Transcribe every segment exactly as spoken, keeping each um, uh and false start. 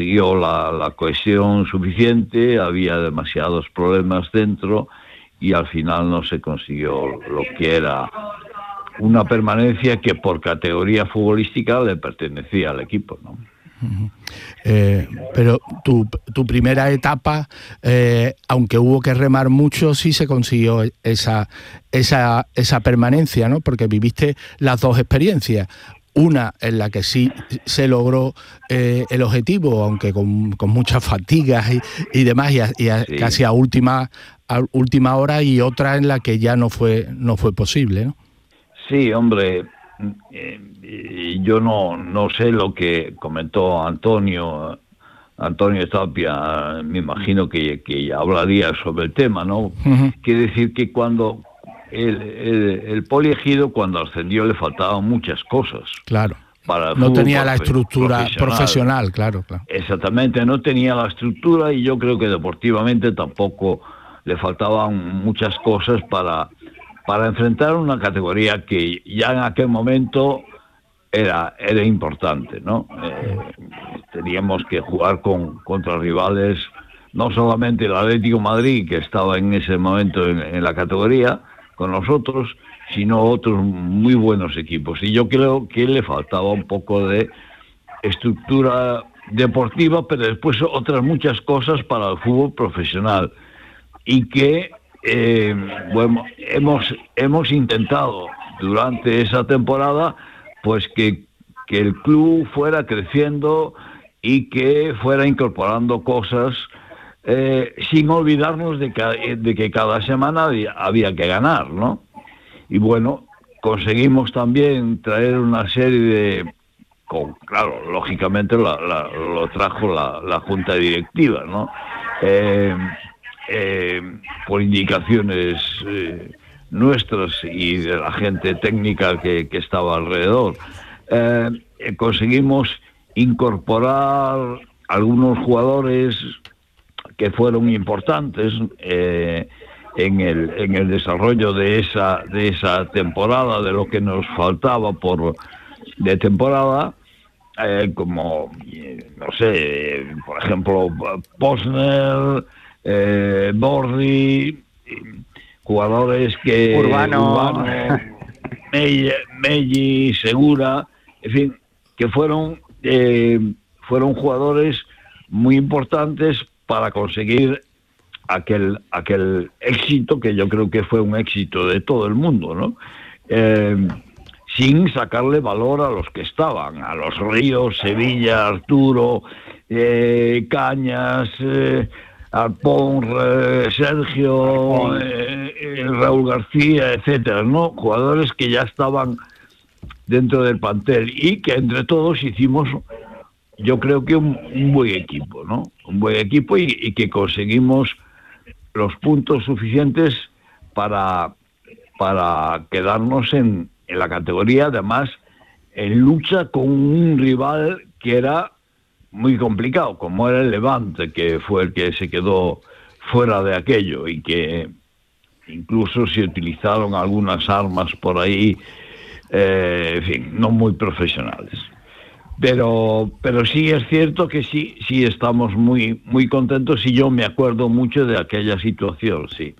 consiguió la, la cohesión suficiente, había demasiados problemas dentro y al final no se consiguió lo que era una permanencia que por categoría futbolística le pertenecía al equipo, ¿no? Uh-huh. Eh, pero tu, tu primera etapa, eh, aunque hubo que remar mucho, sí se consiguió esa, esa, esa permanencia, ¿no? Porque viviste las dos experiencias. Una en la que sí se logró eh, el objetivo, aunque con, con muchas fatigas y, y demás, y, a, y a, sí. casi a última, a última hora, y otra en la que ya no fue, no fue posible, ¿no? Sí, hombre, eh, yo no, no sé lo que comentó Antonio, Antonio Tapia, me imagino que, que hablaría sobre el tema, ¿no? Uh-huh. Quiere decir que cuando... El, el, el poliegido, cuando ascendió, le faltaban muchas cosas. Claro. Para no tenía la estructura profesional. profesional, claro, claro. Exactamente, no tenía la estructura y yo creo que deportivamente tampoco le faltaban muchas cosas para, para enfrentar una categoría que ya en aquel momento era, era importante, ¿no? Eh, teníamos que jugar con, contra rivales, no solamente el Atlético de Madrid, que estaba en ese momento en, en la categoría, con nosotros, sino otros muy buenos equipos. Y yo creo que le faltaba un poco de estructura deportiva, pero después otras muchas cosas para el fútbol profesional. Y que eh, bueno, hemos, hemos intentado durante esa temporada pues que, que el club fuera creciendo y que fuera incorporando cosas, Eh, sin olvidarnos de que, de que cada semana había, había que ganar, ¿no? Y bueno, conseguimos también traer una serie de... Con, claro, lógicamente la, la, lo trajo la, la Junta Directiva, ¿no? Eh, eh, por indicaciones eh, nuestras y de la gente técnica que, que estaba alrededor. Eh, conseguimos incorporar algunos jugadores que fueron importantes eh, en el en el desarrollo de esa de esa temporada, de lo que nos faltaba por de temporada, eh, como no sé, por ejemplo Posner, eh, Borri, jugadores que Urbano, Urbano Melli, Melli, Segura, en fin, que fueron eh, fueron jugadores muy importantes para conseguir aquel aquel éxito que yo creo que fue un éxito de todo el mundo, ¿no? Eh, sin sacarle valor a los que estaban, a los Ríos, Sevilla, Arturo, eh, Cañas, eh, Arpón, eh, Sergio, eh, eh, Raúl García, etcétera, ¿no? Jugadores que ya estaban dentro del plantel y que entre todos hicimos, yo creo que un, un buen equipo, ¿no? Un buen equipo y, y que conseguimos los puntos suficientes para, para quedarnos en, en la categoría, además en lucha con un rival que era muy complicado, como era el Levante, que fue el que se quedó fuera de aquello y que incluso se utilizaron algunas armas por ahí, eh, en fin, no muy profesionales. Pero pero sí es cierto que sí sí estamos muy muy contentos y yo me acuerdo mucho de aquella situación, sí.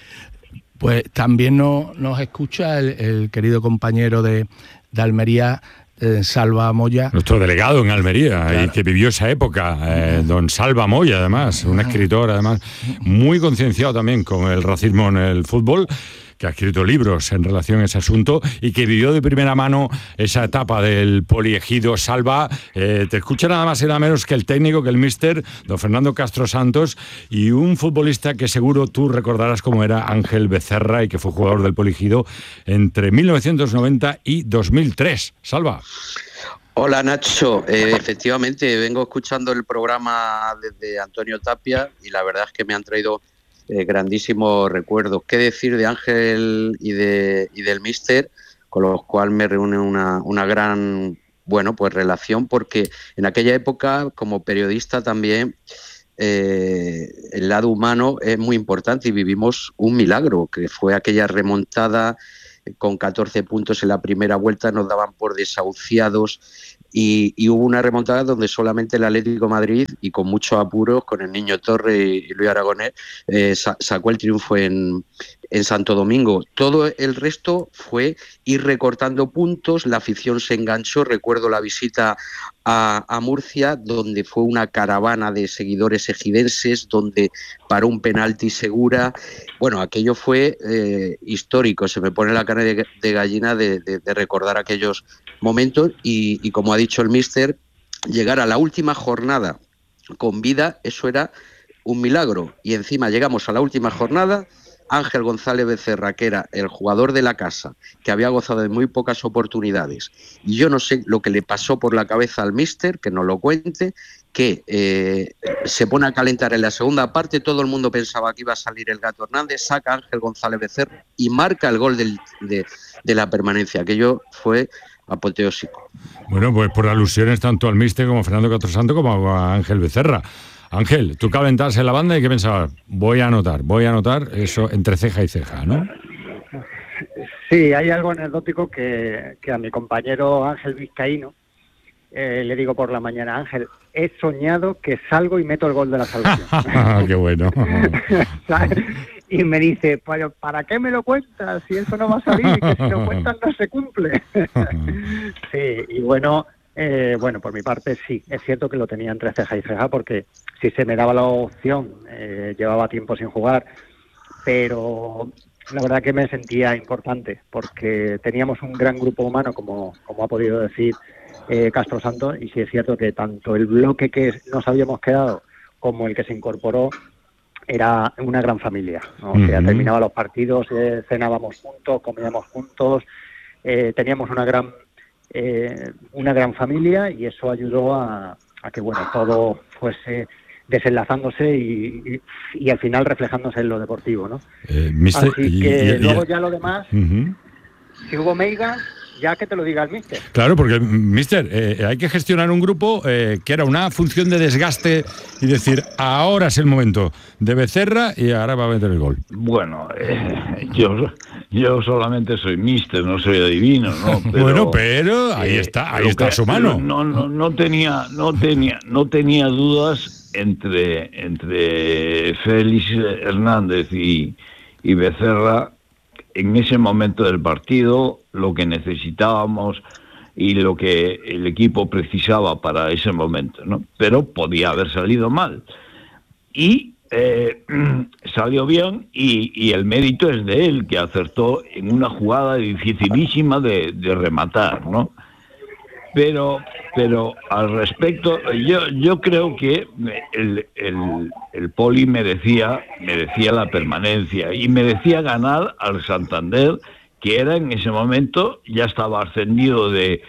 Pues también no, nos escucha el, el querido compañero de, de Almería, eh, Salva Moya. Nuestro delegado en Almería, claro. Y que vivió esa época, eh, don Salva Moya, además, un escritor, además, muy concienciado también con el racismo en el fútbol, que ha escrito libros en relación a ese asunto y que vivió de primera mano esa etapa del poliegido. Salva, eh, te escucha nada más y nada menos que el técnico, que el míster, don Fernando Castro Santos, y un futbolista que seguro tú recordarás como era Ángel Becerra y que fue jugador del poliegido entre mil novecientos noventa y dos mil tres. Salva. Hola Nacho, eh, efectivamente vengo escuchando el programa desde Antonio Tapia y la verdad es que me han traído Eh, grandísimos recuerdos. ¿Qué decir de Ángel y de y del míster, con los cuales me reúne una, una gran bueno pues relación, porque en aquella época como periodista también eh, el lado humano es muy importante y vivimos un milagro, que fue aquella remontada con catorce puntos en la primera vuelta, nos daban por desahuciados, y, y hubo una remontada donde solamente el Atlético de Madrid, y con muchos apuros, con el Niño Torre y Luis Aragonés, eh, sa- sacó el triunfo en, en Santo Domingo. Todo el resto fue ir recortando puntos, la afición se enganchó. Recuerdo la visita a, a Murcia, donde fue una caravana de seguidores ejidenses, donde paró un penalti Segura. Bueno, aquello fue eh, histórico, se me pone la carne de, de gallina de, de, de recordar aquellos momentos y, y como ha dicho el míster, llegar a la última jornada con vida, eso era un milagro. Y encima llegamos a la última jornada, Ángel González Becerra, que era el jugador de la casa, que había gozado de muy pocas oportunidades, y yo no sé lo que le pasó por la cabeza al míster, que nos lo cuente, que eh, se pone a calentar en la segunda parte, todo el mundo pensaba que iba a salir el Gato Hernández, saca a Ángel González Becerra y marca el gol del, de, de la permanencia. Aquello fue apoteósico. Bueno, pues por alusiones tanto al míster como a Fernando Catrosanto como a Ángel Becerra. Ángel, tú calentabas en la banda y ¿qué pensabas? Voy a anotar, voy a anotar eso entre ceja y ceja, ¿no? Sí, hay algo anecdótico que, que a mi compañero Ángel Vizcaíno eh, le digo por la mañana: Ángel, he soñado que salgo y meto el gol de la salvación. ¡Qué bueno! Y me dice, ¿para, ¿para qué me lo cuentas si eso no va a salir? Que si lo cuentas no se cumple. Sí, y bueno... Eh, bueno, por mi parte sí, es cierto que lo tenía entre ceja y ceja, porque si se me daba la opción, eh, llevaba tiempo sin jugar, pero la verdad que me sentía importante, porque teníamos un gran grupo humano, como, como ha podido decir eh, Castro Santos, y sí es cierto que tanto el bloque que nos habíamos quedado como el que se incorporó era una gran familia, ¿no? O sea, uh-huh. Terminaba los partidos, eh, cenábamos juntos, comíamos juntos, eh, teníamos una gran... Eh, una gran familia, y eso ayudó a, a que bueno todo fuese desenlazándose y, y, y al final reflejándose en lo deportivo, ¿no? Eh, mister, Así y, que y, y, luego ya lo demás, uh-huh. si hubo meigas, ya que te lo diga el míster. Claro, porque, míster, eh, hay que gestionar un grupo eh, que era una función de desgaste y decir, ahora es el momento de Becerra y ahora va a meter el gol. Bueno, eh, yo yo solamente soy míster, no soy adivino, ¿no? Pero, bueno, pero ahí eh, está, ahí está que, su mano. No, no, no tenía, no tenía, no tenía dudas entre entre Félix Hernández y, y Becerra. En ese momento del partido, lo que necesitábamos y lo que el equipo precisaba para ese momento, ¿no? Pero podía haber salido mal. Y eh, salió bien, y, y el mérito es de él, que acertó en una jugada dificilísima de, de rematar, ¿no? Pero, pero al respecto, yo, yo creo que el, el, el Poli merecía, merecía la permanencia y merecía ganar al Santander, que era en ese momento, ya estaba ascendido de,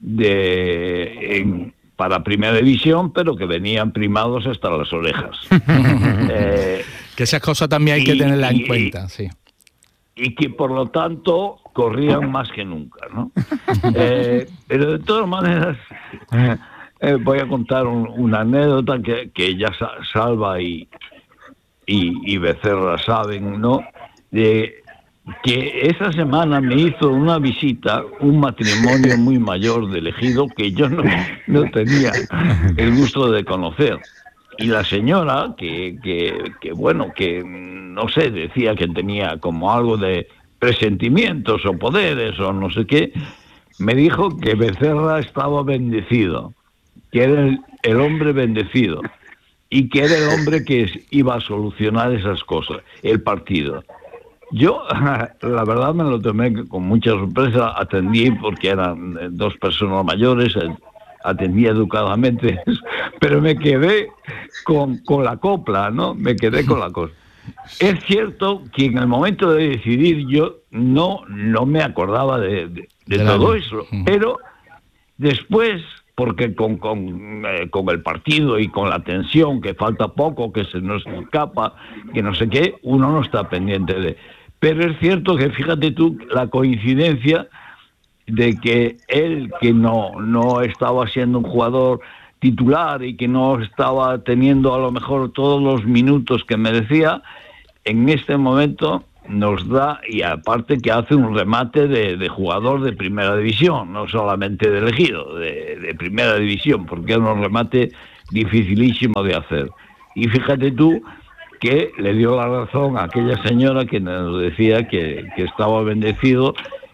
de en, para Primera División, pero que venían primados hasta las orejas. eh, que esas cosas también hay y, que tenerlas en cuenta, sí. Y que por lo tanto corrían más que nunca, ¿no? Eh, pero de todas maneras, eh, voy a contar un, una anécdota que, que ya Salva y, y, y Becerra saben, ¿no? De que esa semana me hizo una visita un matrimonio muy mayor del Ejido que yo no, no tenía el gusto de conocer. Y la señora, que, que, que bueno, que no sé, decía que tenía como algo de presentimientos o poderes o no sé qué, me dijo que Becerra estaba bendecido, que era el, el hombre bendecido y que era el hombre que iba a solucionar esas cosas, el partido. Yo, la verdad, me lo tomé con mucha sorpresa, atendí porque eran dos personas mayores, atendí educadamente, pero me quedé con, con la copla, ¿no? Me quedé con la cosa. Es cierto que en el momento de decidir yo no, no me acordaba de, de, de todo eso, pero después, porque con, con, eh, con el partido y con la tensión, que falta poco, que se nos escapa, que no sé qué, uno no está pendiente de... Pero es cierto que, fíjate tú, la coincidencia de que él, que no, no estaba siendo un jugador titular y que no estaba teniendo a lo mejor todos los minutos que merecía, en este momento nos da, y aparte que hace un remate de, de jugador de primera división, no solamente de elegido, de, de primera división, porque era un remate dificilísimo de hacer. Y fíjate tú que le dio la razón a aquella señora que nos decía que, que estaba bendecido,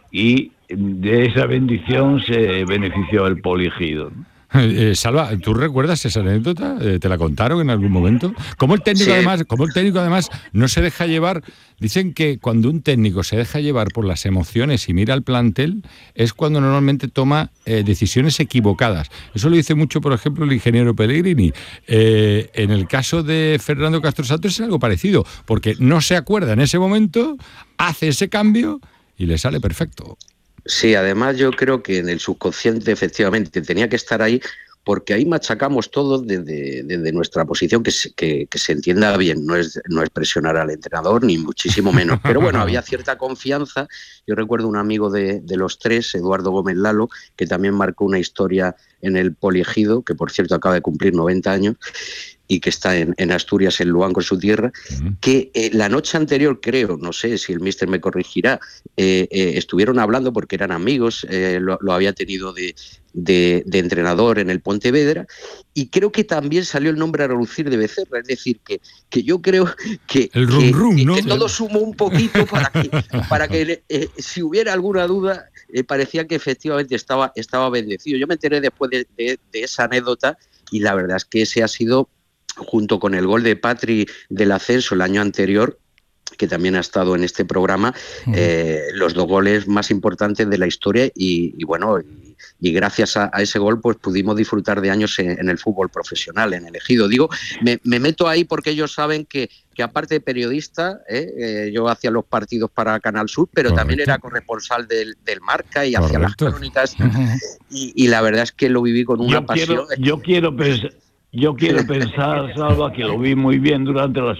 y de esa bendición se benefició el poliegido. Eh, Salva, ¿tú recuerdas esa anécdota? Eh, ¿Te la contaron en algún momento? Como el técnico, sí. además, como el técnico además no se deja llevar. Dicen que cuando un técnico se deja llevar por las emociones y mira al plantel, es cuando normalmente toma eh, decisiones equivocadas. Eso lo dice mucho, por ejemplo, el ingeniero Pellegrini. Eh, en el caso de Fernando Castro Santos es algo parecido, porque no se acuerda en ese momento, hace ese cambio y le sale perfecto. Sí, además yo creo que en el subconsciente efectivamente tenía que estar ahí, porque ahí machacamos todos desde, desde nuestra posición, que se, que, que se entienda bien, no es, no es presionar al entrenador, ni muchísimo menos. Pero bueno, había cierta confianza. Yo recuerdo un amigo de, de los tres, Eduardo Gómez Lalo, que también marcó una historia en el poliegido, que por cierto acaba de cumplir noventa años, y que está en, en Asturias, en Luanco, en su tierra, uh-huh. que eh, la noche anterior, creo, no sé si el míster me corregirá, eh, eh, estuvieron hablando porque eran amigos, eh, lo, lo había tenido de, de, de entrenador en el Pontevedra, y creo que también salió el nombre a relucir de Becerra, es decir, que, que yo creo que, el rum, que, rum, que, ¿no? que todo sumó un poquito para que, para que eh, si hubiera alguna duda, eh, parecía que efectivamente estaba, estaba bendecido. Yo me enteré después de, de, de esa anécdota, y la verdad es que ese ha sido, junto con el gol de Patri del ascenso el año anterior, que también ha estado en este programa, uh-huh. eh, los dos goles más importantes de la historia, y, y bueno, y, y gracias a, a ese gol pues pudimos disfrutar de años en, en el fútbol profesional, en el Ejido. Digo, me, me meto ahí porque ellos saben que, que aparte de periodista, eh, eh, yo hacía los partidos para Canal Sur, pero Correcto. También era corresponsal del, del Marca y Correcto. Hacía las crónicas, uh-huh. y, y la verdad es que lo viví con una yo pasión. Quiero, yo quiero pensar... Yo quiero pensar, Salva, que lo vi muy bien durante la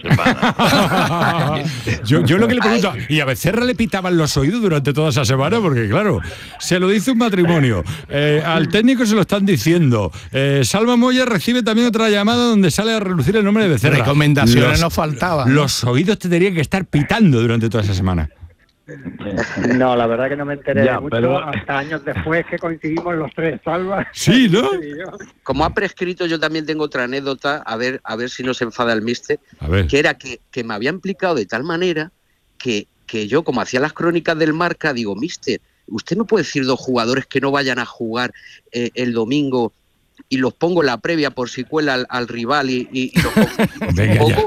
semana. yo, yo lo que le pregunto, ¿y a Becerra le pitaban los oídos durante toda esa semana? Porque claro, se lo dice un matrimonio, eh, al técnico se lo están diciendo, eh, Salva Moya recibe también otra llamada donde sale a relucir el nombre de Becerra. Recomendaciones los, nos faltaban. Los oídos te tendrían que estar pitando durante toda esa semana. No, la verdad que no me enteré ya, de mucho, pero... hasta años después que coincidimos los tres, Salva. Sí, ¿no? Como ha prescrito, yo también tengo otra anécdota, a ver, a ver si no se enfada el míster, que era que, que me había implicado de tal manera que, que yo, como hacía las crónicas del Marca, digo, míster, usted no puede decir dos jugadores que no vayan a jugar eh, el domingo y los pongo en la previa por si cuela al, al rival y, y, y los pongo. Venga, ya.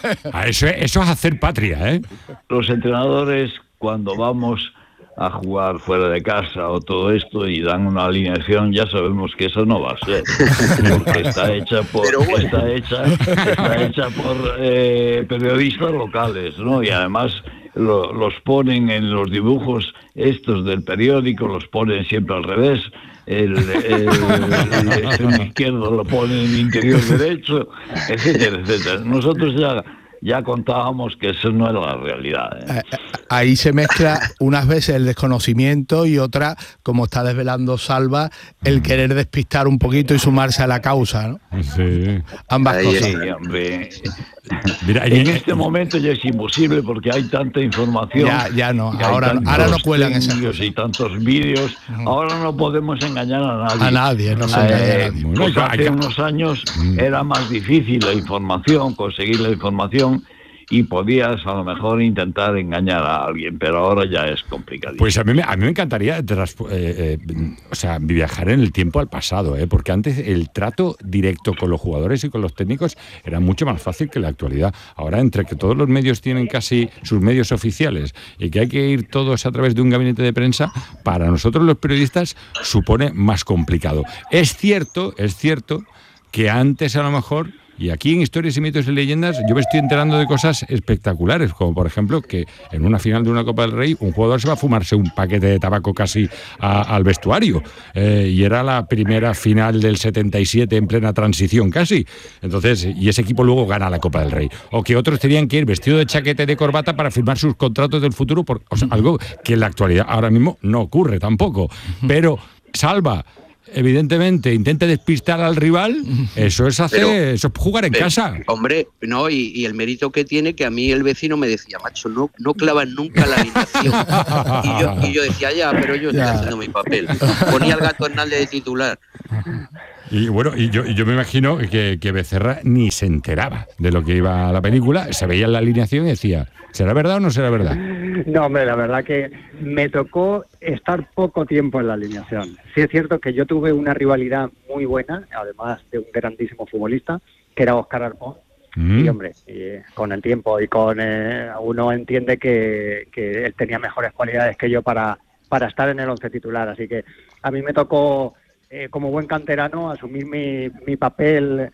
A eso, eso es hacer patria, ¿eh? Los entrenadores, cuando vamos a jugar fuera de casa o todo esto y dan una alineación, ya sabemos que eso no va a ser, porque está hecha por bueno. está hecha está hecha por eh, periodistas locales, ¿no? Y además lo, los ponen en los dibujos estos del periódico, los ponen siempre al revés. El, el, el extremo izquierdo lo pone en el interior derecho, etcétera, etcétera. Nosotros ya ya contábamos que eso no era la realidad, ¿eh? Ahí se mezcla unas veces el desconocimiento y otra, como está desvelando Salva, el querer despistar un poquito y sumarse a la causa, ¿no? Sí. Ambas Ahí cosas. Sí, hombre. Mira, en este momento ya es imposible porque hay tanta información. Ya, ya no, ahora, ahora no cuelan esas cosas. Y tantos vídeos. Uh-huh. Ahora no podemos engañar a nadie. A nadie, no se eh, engaña. Pues hace unos años era más difícil la información, conseguir la información, y podías a lo mejor intentar engañar a alguien, pero ahora ya es complicadísimo. Pues a mí, a mí me encantaría tras, eh, eh, o sea, viajar en el tiempo al pasado, ¿eh? Porque antes el trato directo con los jugadores y con los técnicos era mucho más fácil que la actualidad. Ahora, entre que todos los medios tienen casi sus medios oficiales y que hay que ir todos a través de un gabinete de prensa, para nosotros los periodistas supone más complicado. Es cierto, es cierto que antes a lo mejor... Y aquí en Historias y Mitos y Leyendas yo me estoy enterando de cosas espectaculares, como por ejemplo que en una final de una Copa del Rey un jugador se va a fumarse un paquete de tabaco casi a, al vestuario, eh, y era la primera final del setenta y siete en plena transición casi. Entonces, y ese equipo luego gana la Copa del Rey. O que otros tenían que ir vestido de chaqueta y de corbata para firmar sus contratos del futuro, por, o sea, algo que en la actualidad ahora mismo no ocurre tampoco. Pero, Salva, evidentemente intente despistar al rival, eso es hacer, Pero, eso es jugar en pero, casa. Hombre, no, y, y el mérito que tiene, que a mí el vecino me decía, macho, no, no clavan nunca la alineación. y, yo, y yo decía, ya, pero yo estoy Ya. haciendo mi papel. Ponía al Gato Hernández de titular. Y bueno, y yo, y yo me imagino que, que Becerra ni se enteraba de lo que iba a la película, se veía en la alineación y decía, ¿será verdad o no será verdad? No, hombre, la verdad que me tocó estar poco tiempo en la alineación. Sí es cierto que yo tuve una rivalidad muy buena, además de un grandísimo futbolista, que era Óscar Arpón. Mm. Y hombre, y con el tiempo y con eh, uno entiende que, que él tenía mejores cualidades que yo para, para estar en el once titular. Así que a mí me tocó, eh, como buen canterano, asumir mi, mi papel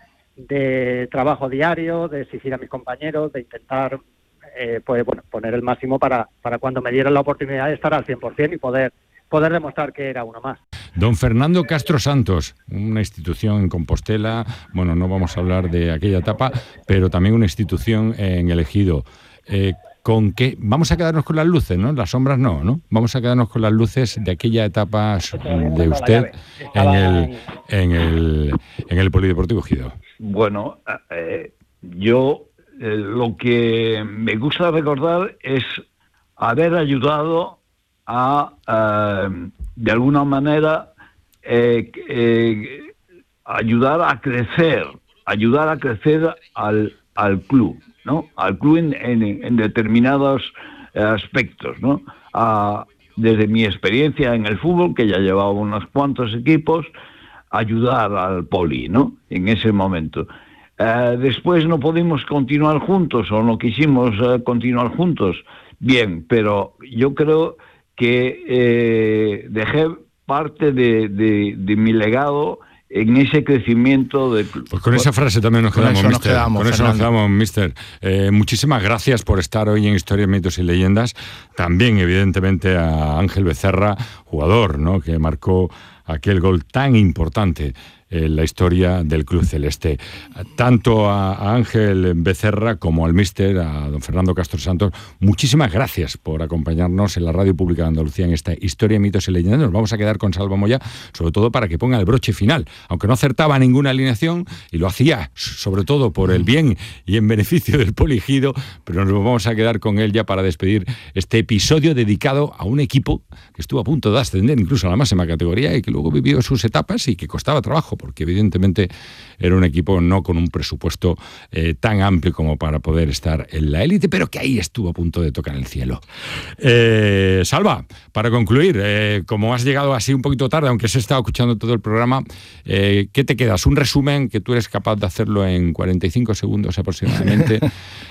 de trabajo diario, de exigir a mis compañeros, de intentar eh, pues, bueno, poner el máximo para, para cuando me dieran la oportunidad de estar al cien por ciento y poder, poder demostrar que era uno más. Don Fernando Castro Santos, una institución en Compostela, bueno, no vamos a hablar de aquella etapa, pero también una institución en el Ejido. Eh, ¿Con qué? Vamos a quedarnos con las luces, ¿no? Las sombras no, ¿no? Vamos a quedarnos con las luces de aquella etapa de usted en el, en el, en el Polideportivo Ejido. Bueno, eh, yo eh, lo que me gusta recordar es haber ayudado a, eh, de alguna manera, eh, eh, ayudar a crecer, ayudar a crecer al, al club, ¿no? Al club en, en, en determinados aspectos, ¿no? A, desde mi experiencia en el fútbol, que ya llevaba unos cuantos equipos, ayudar al Poli, ¿no? En ese momento. Eh, después no pudimos continuar juntos o no quisimos eh, continuar juntos. Bien, pero yo creo que eh, dejé parte de, de, de mi legado en ese crecimiento del club. Pues con esa frase también nos Con quedamos, eso nos mister. quedamos, Con eso nos Fernando. quedamos, mister. Eh, muchísimas gracias por estar hoy en Historias, Mitos y Leyendas. También, evidentemente, a Ángel Becerra, jugador, ¿no?, que marcó aquel gol tan importante en la historia del Club Celeste. Tanto a, a Ángel Becerra como al míster, a don Fernando Castro Santos, muchísimas gracias por acompañarnos en la Radio Pública de Andalucía en esta Historia, Mitos y Leyendas. Nos vamos a quedar con Salva Moya, sobre todo para que ponga el broche final, aunque no acertaba ninguna alineación, y lo hacía sobre todo por el bien y en beneficio del Poligido, pero nos vamos a quedar con él ya para despedir este episodio dedicado a un equipo que estuvo a punto de ascender incluso a la máxima categoría y que luego vivió sus etapas y que costaba trabajo, porque evidentemente era un equipo no con un presupuesto eh, tan amplio como para poder estar en la élite, pero que ahí estuvo a punto de tocar el cielo. Eh, Salva, para concluir, eh, como has llegado así un poquito tarde, aunque se ha estado escuchando todo el programa, eh, ¿qué te quedas? Un resumen que tú eres capaz de hacerlo en cuarenta y cinco segundos aproximadamente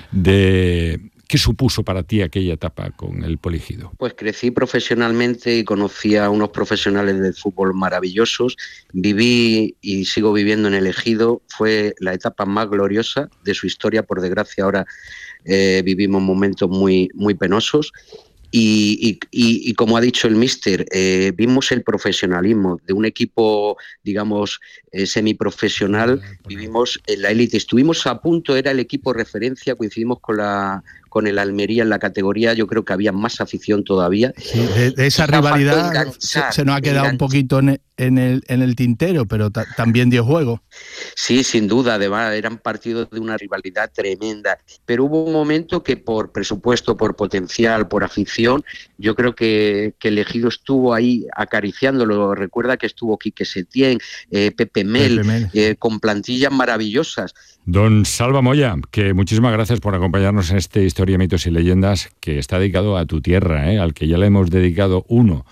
de... ¿Qué supuso para ti aquella etapa con el Poligido? Pues crecí profesionalmente y conocí a unos profesionales del fútbol maravillosos. Viví y sigo viviendo en el Ejido. Fue la etapa más gloriosa de su historia. Por desgracia, ahora eh, vivimos momentos muy, muy penosos. Y, y, y, y como ha dicho el míster, eh, vimos el profesionalismo de un equipo, digamos, eh, semiprofesional. Vivimos en la élite. Estuvimos a punto, era el equipo referencia, coincidimos con la con el Almería en la categoría. Yo creo que había más afición todavía. Sí, de, de esa Nos faltó rivalidad enganchar, se, se nos ha quedado enganchar. un poquito en, en, el, en el tintero, pero ta, también dio juego. Sí, sin duda, además eran partidos de una rivalidad tremenda, pero hubo un momento que por presupuesto, por potencial, por afición, yo creo que, que el Ejido estuvo ahí acariciándolo. Recuerda que estuvo Quique Setién, eh, Pepe Mel, Pepe Mel. Eh, con plantillas maravillosas. Don Salva Moya, que muchísimas gracias por acompañarnos en este Historia, Mitos y Leyendas que está dedicado a tu tierra, ¿eh? Al que ya le hemos dedicado uno,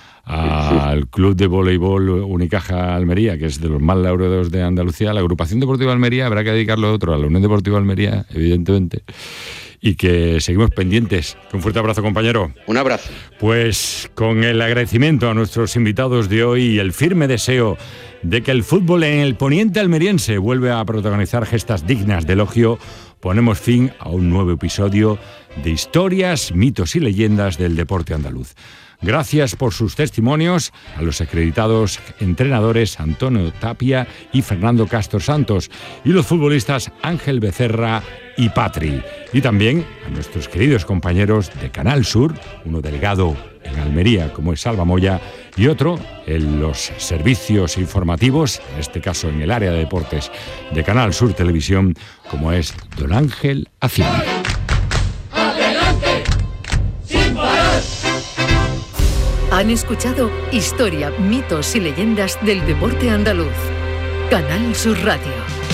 al Club de Voleibol Unicaja Almería, que es de los más laureados de Andalucía. La Agrupación Deportiva Almería habrá que dedicarlo otro, a la Unión Deportiva Almería, evidentemente, y que seguimos pendientes. Un fuerte abrazo, compañero. Un abrazo. Pues con el agradecimiento a nuestros invitados de hoy y el firme deseo de que el fútbol en el poniente almeriense vuelva a protagonizar gestas dignas de elogio, ponemos fin a un nuevo episodio de Historias, Mitos y Leyendas del deporte andaluz. Gracias por sus testimonios a los acreditados entrenadores Antonio Tapia y Fernando Castro Santos y los futbolistas Ángel Becerra y Patri. Y también a nuestros queridos compañeros de Canal Sur, uno delegado en Almería como es Salva Moya y otro en los servicios informativos, en este caso en el área de deportes de Canal Sur Televisión, como es don Ángel Hacienda. ¡Adelante! ¡Sin parar! Han escuchado Historia, mitos y leyendas del deporte andaluz. Canal Sur Radio.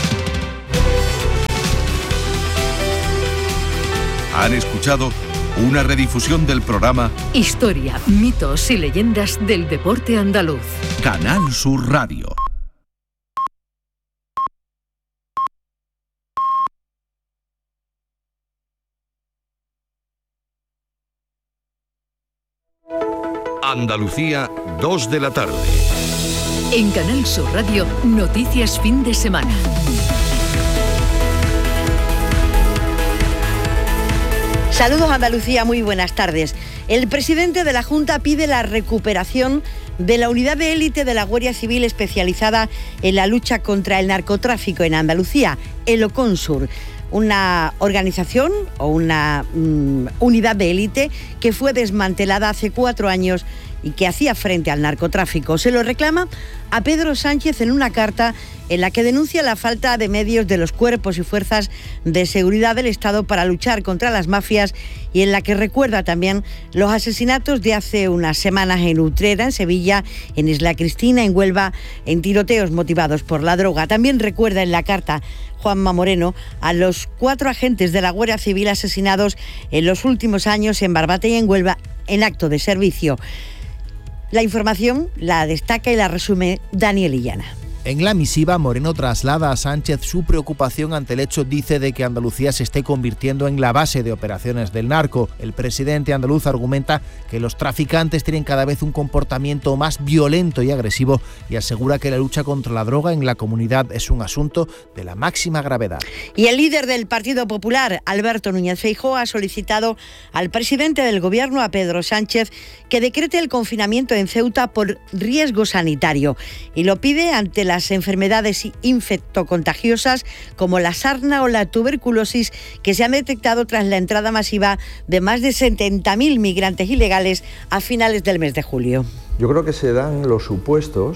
Han escuchado una redifusión del programa Historia, mitos y leyendas del deporte andaluz. Canal Sur Radio. Andalucía, dos de la tarde. En Canal Sur Radio, noticias fin de semana. Saludos Andalucía, muy buenas tardes. El presidente de la Junta pide la recuperación de la unidad de élite de la Guardia Civil especializada en la lucha contra el narcotráfico en Andalucía, el OCONSUR. Una organización o una mm, unidad de élite que fue desmantelada hace cuatro años y que hacía frente al narcotráfico. Se lo reclama a Pedro Sánchez en una carta en la que denuncia la falta de medios de los cuerpos y fuerzas de seguridad del Estado para luchar contra las mafias y en la que recuerda también los asesinatos de hace unas semanas en Utrera, en Sevilla, en Isla Cristina, en Huelva, en tiroteos motivados por la droga. También recuerda en la carta Juanma Moreno a los cuatro agentes de la Guardia Civil asesinados en los últimos años en Barbate y en Huelva en acto de servicio. La información la destaca y la resume Daniel Illana. En la misiva, Moreno traslada a Sánchez su preocupación ante el hecho, dice, de que Andalucía se esté convirtiendo en la base de operaciones del narco. El presidente andaluz argumenta que los traficantes tienen cada vez un comportamiento más violento y agresivo y asegura que la lucha contra la droga en la comunidad es un asunto de la máxima gravedad. Y el líder del Partido Popular, Alberto Núñez Feijóo, ha solicitado al presidente del Gobierno, a Pedro Sánchez, que decrete el confinamiento en Ceuta por riesgo sanitario y lo pide ante la las enfermedades infectocontagiosas como la sarna o la tuberculosis que se han detectado tras la entrada masiva de más de setenta mil migrantes ilegales a finales del mes de julio. Yo creo que se dan los supuestos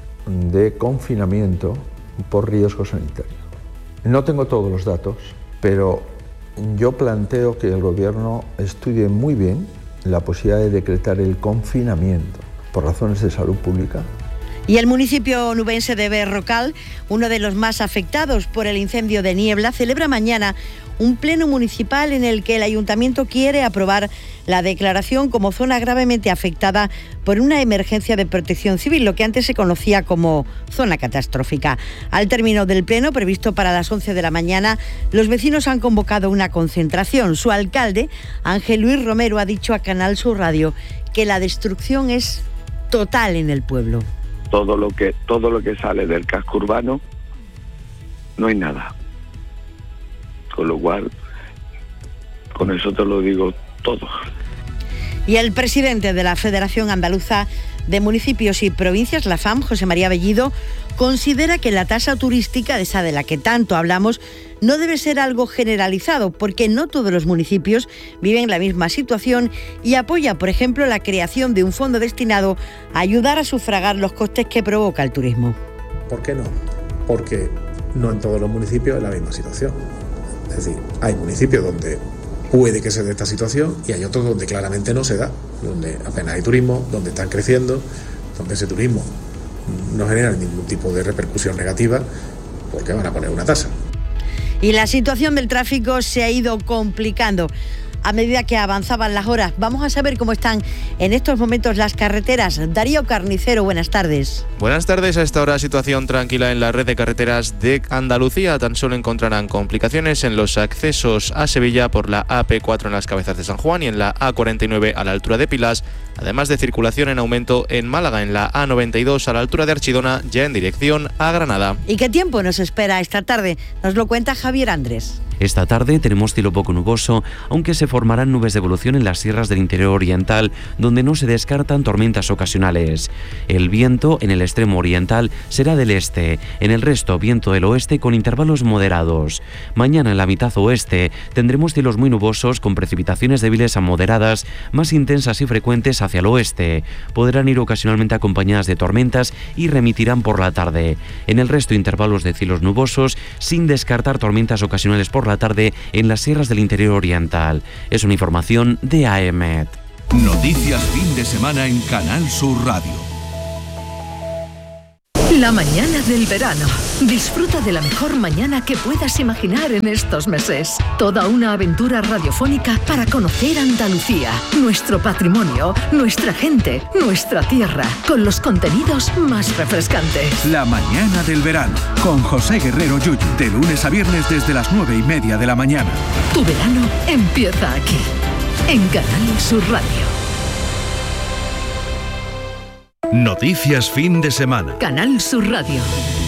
de confinamiento por riesgo sanitario. No tengo todos los datos, pero yo planteo que el Gobierno estudie muy bien la posibilidad de decretar el confinamiento por razones de salud pública. Y el municipio onubense de Berrocal, uno de los más afectados por el incendio de Niebla, celebra mañana un pleno municipal en el que el ayuntamiento quiere aprobar la declaración como zona gravemente afectada por una emergencia de protección civil, lo que antes se conocía como zona catastrófica. Al término del pleno, previsto para las once de la mañana, los vecinos han convocado una concentración. Su alcalde, Ángel Luis Romero, ha dicho a Canal Sur Radio que la destrucción es total en el pueblo. Todo lo que todo lo que sale del casco urbano, no hay nada. Con lo cual, con eso te lo digo todo. Y el presidente de la Federación Andaluza de Municipios y Provincias, la F A M, José María Bellido, considera que la tasa turística, esa de la que tanto hablamos, no debe ser algo generalizado, porque no todos los municipios viven la misma situación y apoya, por ejemplo, la creación de un fondo destinado a ayudar a sufragar los costes que provoca el turismo. ¿Por qué no? Porque no en todos los municipios es la misma situación. Es decir, hay municipios donde puede que se dé esta situación y hay otros donde claramente no se da, donde apenas hay turismo, donde están creciendo, donde ese turismo no genera ningún tipo de repercusión negativa porque van a poner una tasa. Y la situación del tráfico se ha ido complicando a medida que avanzaban las horas. Vamos a saber cómo están en estos momentos las carreteras. Darío Carnicero, buenas tardes. Buenas tardes. A esta hora situación tranquila en la red de carreteras de Andalucía. Tan solo encontrarán complicaciones en los accesos a Sevilla por la A P cuatro en las Cabezas de San Juan y en la A cuarenta y nueve a la altura de Pilas, además de circulación en aumento en Málaga en la A noventa y dos a la altura de Archidona, ya en dirección a Granada. ¿Y qué tiempo nos espera esta tarde? Nos lo cuenta Javier Andrés. Esta tarde tenemos cielo poco nuboso, aunque se formarán nubes de evolución en las sierras del interior oriental, donde no se descartan tormentas ocasionales. El viento en el extremo oriental será del este, en el resto viento del oeste con intervalos moderados. Mañana en la mitad oeste tendremos cielos muy nubosos con precipitaciones débiles a moderadas, más intensas y frecuentes hacia el oeste. Podrán ir ocasionalmente acompañadas de tormentas y remitirán por la tarde. En el resto, intervalos de cielos nubosos, sin descartar tormentas ocasionales por la tarde en las sierras del interior oriental. Es una información de A E M E T. Noticias fin de semana en Canal Sur Radio. La mañana del verano. Disfruta de la mejor mañana que puedas imaginar en estos meses. Toda una aventura radiofónica para conocer Andalucía, nuestro patrimonio, nuestra gente, nuestra tierra, con los contenidos más refrescantes. La mañana del verano, con José Guerrero Yuyu, de lunes a viernes desde las nueve y media de la mañana. Tu verano empieza aquí, en Canal Sur Radio. Noticias fin de semana. Canal Sur Radio.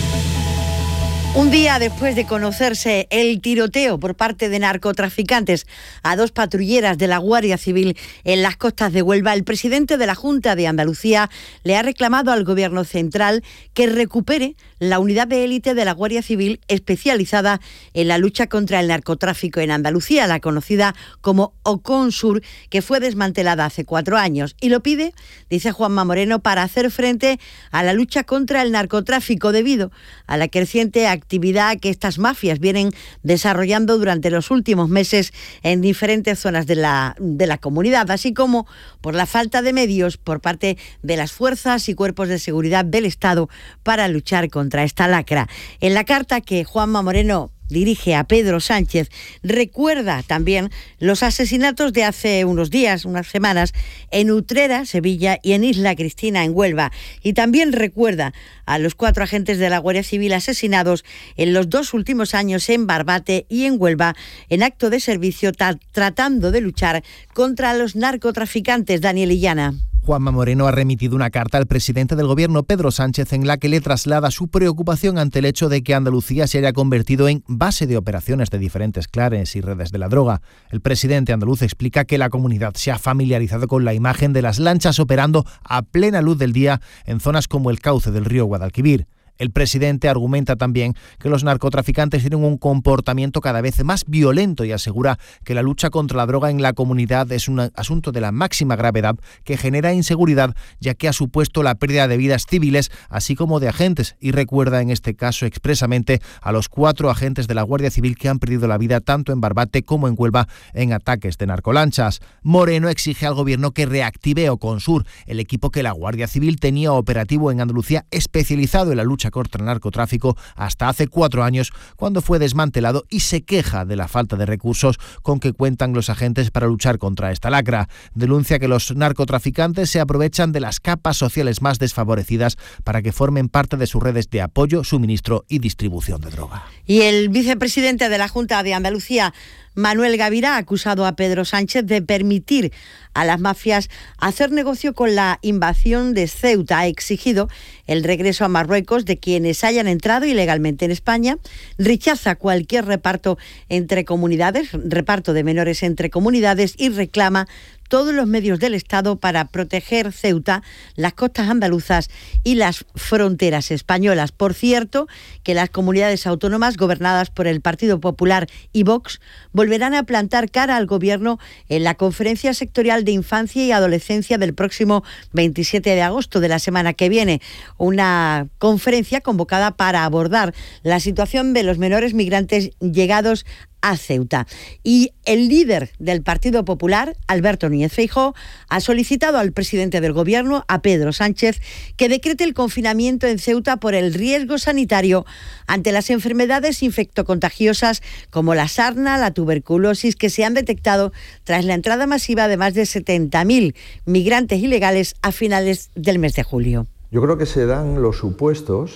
Un día después de conocerse el tiroteo por parte de narcotraficantes a dos patrulleras de la Guardia Civil en las costas de Huelva, el presidente de la Junta de Andalucía le ha reclamado al Gobierno central que recupere la unidad de élite de la Guardia Civil especializada en la lucha contra el narcotráfico en Andalucía, la conocida como OCONSUR, que fue desmantelada hace cuatro años. Y lo pide, dice Juanma Moreno, para hacer frente a la lucha contra el narcotráfico debido a la creciente actividad que estas mafias vienen desarrollando durante los últimos meses en diferentes zonas de la, de la comunidad, así como por la falta de medios por parte de las fuerzas y cuerpos de seguridad del Estado para luchar contra esta lacra. En la carta que Juanma Moreno dirige a Pedro Sánchez, recuerda también los asesinatos de hace unos días, unas semanas, en Utrera, Sevilla, y en Isla Cristina, en Huelva. Y también recuerda a los cuatro agentes de la Guardia Civil asesinados en los dos últimos años en Barbate y en Huelva, en acto de servicio tra- tratando de luchar contra los narcotraficantes. Daniel Illana. Juanma Moreno ha remitido una carta al presidente del Gobierno, Pedro Sánchez, en la que le traslada su preocupación ante el hecho de que Andalucía se haya convertido en base de operaciones de diferentes clanes y redes de la droga. El presidente andaluz explica que la comunidad se ha familiarizado con la imagen de las lanchas operando a plena luz del día en zonas como el cauce del río Guadalquivir. El presidente argumenta también que los narcotraficantes tienen un comportamiento cada vez más violento y asegura que la lucha contra la droga en la comunidad es un asunto de la máxima gravedad que genera inseguridad, ya que ha supuesto la pérdida de vidas civiles así como de agentes, y recuerda en este caso expresamente a los cuatro agentes de la Guardia Civil que han perdido la vida tanto en Barbate como en Huelva en ataques de narcolanchas. Moreno exige al Gobierno que reactive OCONSUR, el equipo que la Guardia Civil tenía operativo en Andalucía especializado en la lucha contra el narcotráfico hasta hace cuatro años, cuando fue desmantelado, y se queja de la falta de recursos con que cuentan los agentes para luchar contra esta lacra. Denuncia que los narcotraficantes se aprovechan de las capas sociales más desfavorecidas para que formen parte de sus redes de apoyo, suministro y distribución de droga. Y el vicepresidente de la Junta de Andalucía, Manuel Gavirá, ha acusado a Pedro Sánchez de permitir a las mafias hacer negocio con la invasión de Ceuta. Ha exigido el regreso a Marruecos de quienes hayan entrado ilegalmente en España. Rechaza cualquier reparto entre comunidades, reparto de menores entre comunidades, y reclama todos los medios del Estado para proteger Ceuta, las costas andaluzas y las fronteras españolas. Por cierto, que las comunidades autónomas gobernadas por el Partido Popular y Vox volverán a plantar cara al Gobierno en la Conferencia Sectorial de Infancia y Adolescencia del próximo veintisiete de agosto de la semana que viene. Una conferencia convocada para abordar la situación de los menores migrantes llegados a Ceuta. Y el líder del Partido Popular, Alberto Núñez Feijóo, ha solicitado al presidente del Gobierno, a Pedro Sánchez, que decrete el confinamiento en Ceuta por el riesgo sanitario ante las enfermedades infectocontagiosas como la sarna, la tuberculosis, que se han detectado tras la entrada masiva de más de setenta mil migrantes ilegales a finales del mes de julio. Yo creo que se dan los supuestos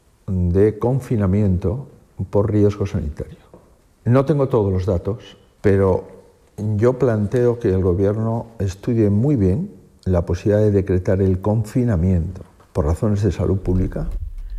de confinamiento por riesgo sanitario. No tengo todos los datos, pero yo planteo que el Gobierno estudie muy bien la posibilidad de decretar el confinamiento por razones de salud pública.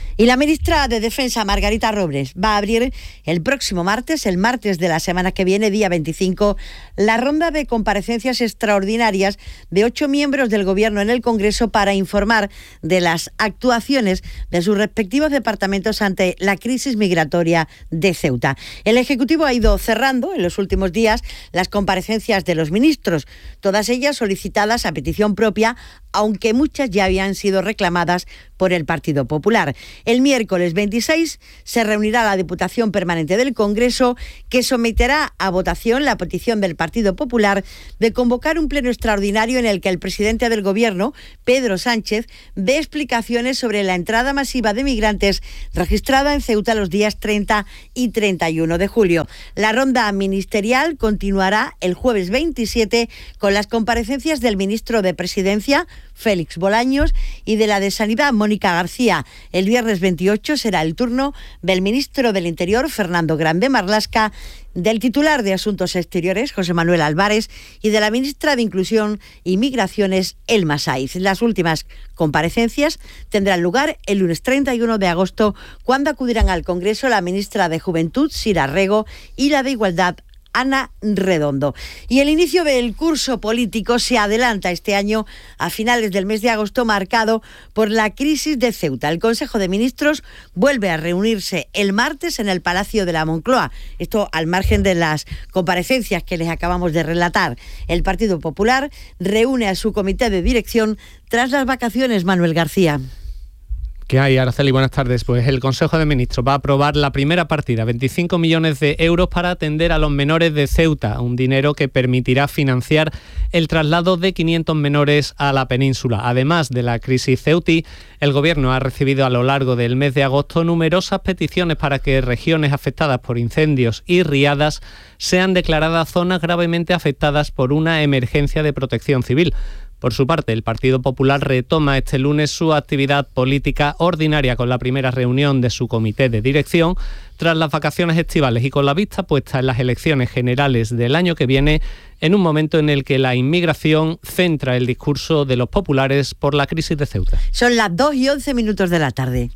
Y la ministra de Defensa, Margarita Robles, va a abrir el próximo martes, el martes de la semana que viene, día veinticinco, la ronda de comparecencias extraordinarias de ocho miembros del Gobierno en el Congreso para informar de las actuaciones de sus respectivos departamentos ante la crisis migratoria de Ceuta. El Ejecutivo ha ido cerrando en los últimos días las comparecencias de los ministros, todas ellas solicitadas a petición propia, aunque muchas ya habían sido reclamadas por el Partido Popular. El miércoles veintiséis se reunirá la Diputación Permanente del Congreso, que someterá a votación la petición del Partido Popular de convocar un pleno extraordinario en el que el presidente del Gobierno, Pedro Sánchez, dé explicaciones sobre la entrada masiva de migrantes registrada en Ceuta los días treinta y treinta y uno de julio. La ronda ministerial continuará el jueves veintisiete con las comparecencias del ministro de Presidencia, Félix Bolaños, y de la de Sanidad, Mónica García. El viernes veintiocho será el turno del ministro del Interior, Fernando Grande Marlaska, del titular de Asuntos Exteriores, José Manuel Álvarez, y de la ministra de Inclusión y Migraciones, Elma Saiz. Las últimas comparecencias tendrán lugar el lunes treinta y uno de agosto, cuando acudirán al Congreso la ministra de Juventud, Sira Rego, y la de Igualdad, Ana Redondo. Y el inicio del curso político se adelanta este año a finales del mes de agosto, marcado por la crisis de Ceuta. El Consejo de Ministros vuelve a reunirse el martes en el Palacio de la Moncloa. Esto al margen de las comparecencias que les acabamos de relatar. El Partido Popular reúne a su comité de dirección tras las vacaciones. Manuel García. ¿Qué hay, Araceli? Buenas tardes. Pues el Consejo de Ministros va a aprobar la primera partida, veinticinco millones de euros para atender a los menores de Ceuta, un dinero que permitirá financiar el traslado de quinientos menores a la península. Además de la crisis ceutí, el Gobierno ha recibido a lo largo del mes de agosto numerosas peticiones para que regiones afectadas por incendios y riadas sean declaradas zonas gravemente afectadas por una emergencia de protección civil. Por su parte, el Partido Popular retoma este lunes su actividad política ordinaria con la primera reunión de su comité de dirección tras las vacaciones estivales y con la vista puesta en las elecciones generales del año que viene, en un momento en el que la inmigración centra el discurso de los populares por la crisis de Ceuta. Son las dos y once minutos de la tarde.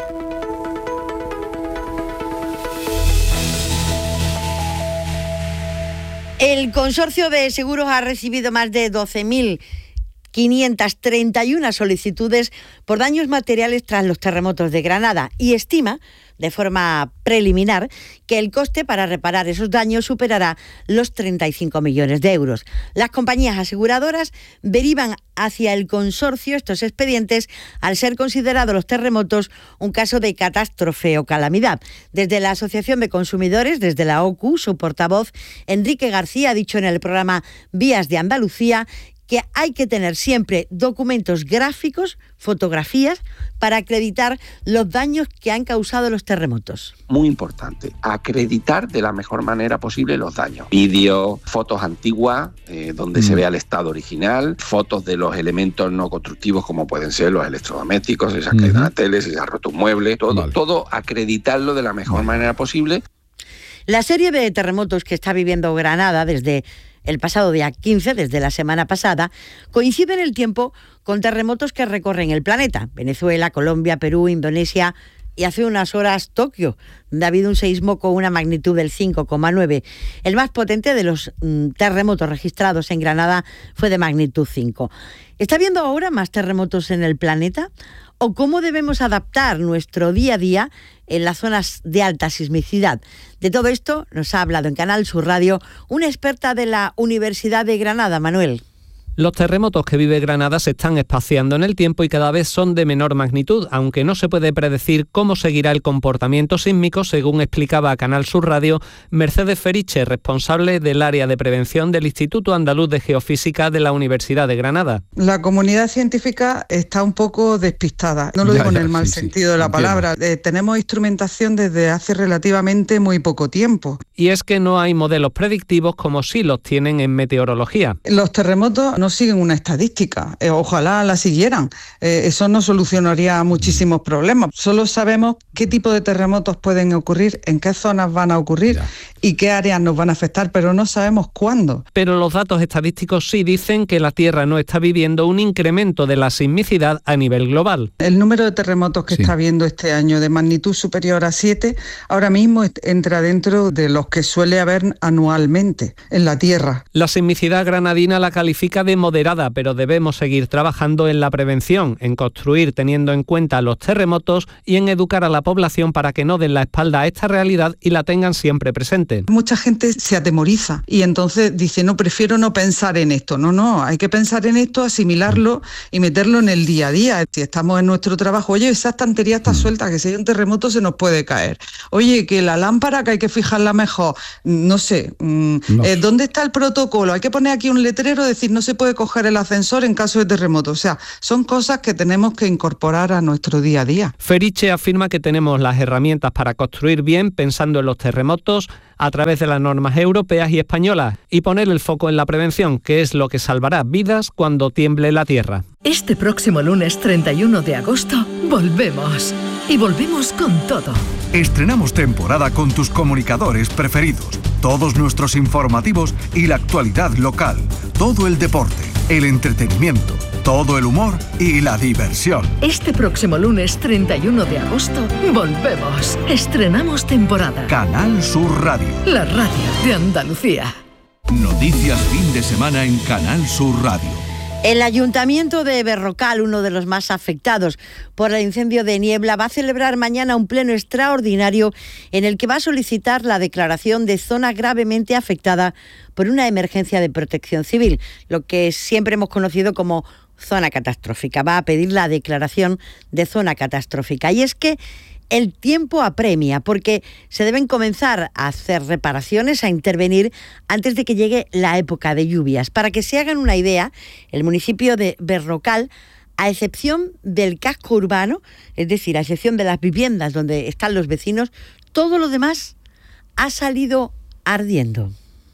El Consorcio de Seguros ha recibido más de doce mil quinientas treinta y una solicitudes por daños materiales tras los terremotos de Granada y estima, de forma preliminar, que el coste para reparar esos daños superará los treinta y cinco millones de euros. Las compañías aseguradoras derivan hacia el consorcio estos expedientes al ser considerados los terremotos un caso de catástrofe o calamidad. Desde la Asociación de Consumidores, desde la O C U, su portavoz, Enrique García, ha dicho en el programa Vías de Andalucía que hay que tener siempre documentos gráficos, fotografías, para acreditar los daños que han causado los terremotos. Muy importante, acreditar de la mejor manera posible los daños. Vídeos, fotos antiguas, eh, donde mm. se vea el estado original, fotos de los elementos no constructivos como pueden ser los electrodomésticos, si se ha caído una tele, si se ha roto un mueble, todo, vale. todo acreditarlo de la mejor vale. manera posible. La serie de terremotos que está viviendo Granada desde el pasado día quince, desde la semana pasada, coincide en el tiempo con terremotos que recorren el planeta. Venezuela, Colombia, Perú, Indonesia y hace unas horas Tokio, donde ha habido un seísmo con una magnitud del cinco coma nueve. El más potente de los mm, terremotos registrados en Granada fue de magnitud cinco. ¿Está habiendo ahora más terremotos en el planeta? ¿O cómo debemos adaptar nuestro día a día en las zonas de alta sismicidad? De todo esto nos ha hablado en Canal Sur Radio una experta de la Universidad de Granada, Manuel. Los terremotos que vive Granada se están espaciando en el tiempo y cada vez son de menor magnitud, aunque no se puede predecir cómo seguirá el comportamiento sísmico, según explicaba a Canal Sur Radio Mercedes Feriche, responsable del área de prevención del Instituto Andaluz de Geofísica de la Universidad de Granada. La comunidad científica está un poco despistada, no lo ya, digo ya, en el mal sí, sentido sí, de la entiendo. palabra. Eh, tenemos instrumentación desde hace relativamente muy poco tiempo. Y es que no hay modelos predictivos como sí los tienen en meteorología. Los terremotos no siguen una estadística, eh, ojalá la siguieran, eh, eso no solucionaría muchísimos problemas. Solo sabemos qué tipo de terremotos pueden ocurrir, en qué zonas van a ocurrir ya. y qué áreas nos van a afectar, pero no sabemos cuándo. Pero los datos estadísticos sí dicen que la Tierra no está viviendo un incremento de la sismicidad a nivel global. El número de terremotos que sí. está habiendo este año de magnitud superior a siete, ahora mismo entra dentro de los que suele haber anualmente en la Tierra. La sismicidad granadina la califica de moderada, pero debemos seguir trabajando en la prevención, en construir teniendo en cuenta los terremotos y en educar a la población para que no den la espalda a esta realidad y la tengan siempre presente. Mucha gente se atemoriza y entonces dice, no, prefiero no pensar en esto. No, no, hay que pensar en esto, asimilarlo y meterlo en el día a día. Si estamos en nuestro trabajo, oye, esa estantería está suelta, que si hay un terremoto se nos puede caer. Oye, que la lámpara que hay que fijarla mejor, no sé, mmm, no. Eh, ¿dónde está el protocolo? Hay que poner aquí un letrero, decir, no se puede coger el ascensor en caso de terremoto. O sea, son cosas que tenemos que incorporar a nuestro día a día. Feriche afirma que tenemos las herramientas para construir bien pensando en los terremotos a través de las normas europeas y españolas y poner el foco en la prevención, que es lo que salvará vidas cuando tiemble la tierra. Este próximo lunes treinta y uno de agosto volvemos. Y volvemos con todo. Estrenamos temporada con tus comunicadores preferidos, todos nuestros informativos y la actualidad local, todo el deporte, el entretenimiento, todo el humor y la diversión. Este próximo lunes treinta y uno de agosto volvemos. Estrenamos temporada. Canal Sur Radio. La radio de Andalucía. Noticias fin de semana en Canal Sur Radio. El Ayuntamiento de Berrocal, uno de los más afectados por el incendio de Niebla, va a celebrar mañana un pleno extraordinario en el que va a solicitar la declaración de zona gravemente afectada por una emergencia de protección civil, lo que siempre hemos conocido como zona catastrófica. Va a pedir la declaración de zona catastrófica. Y es que el tiempo apremia porque se deben comenzar a hacer reparaciones, a intervenir antes de que llegue la época de lluvias. Para que se hagan una idea, el municipio de Berrocal, a excepción del casco urbano, es decir, a excepción de las viviendas donde están los vecinos, todo lo demás ha salido ardiendo.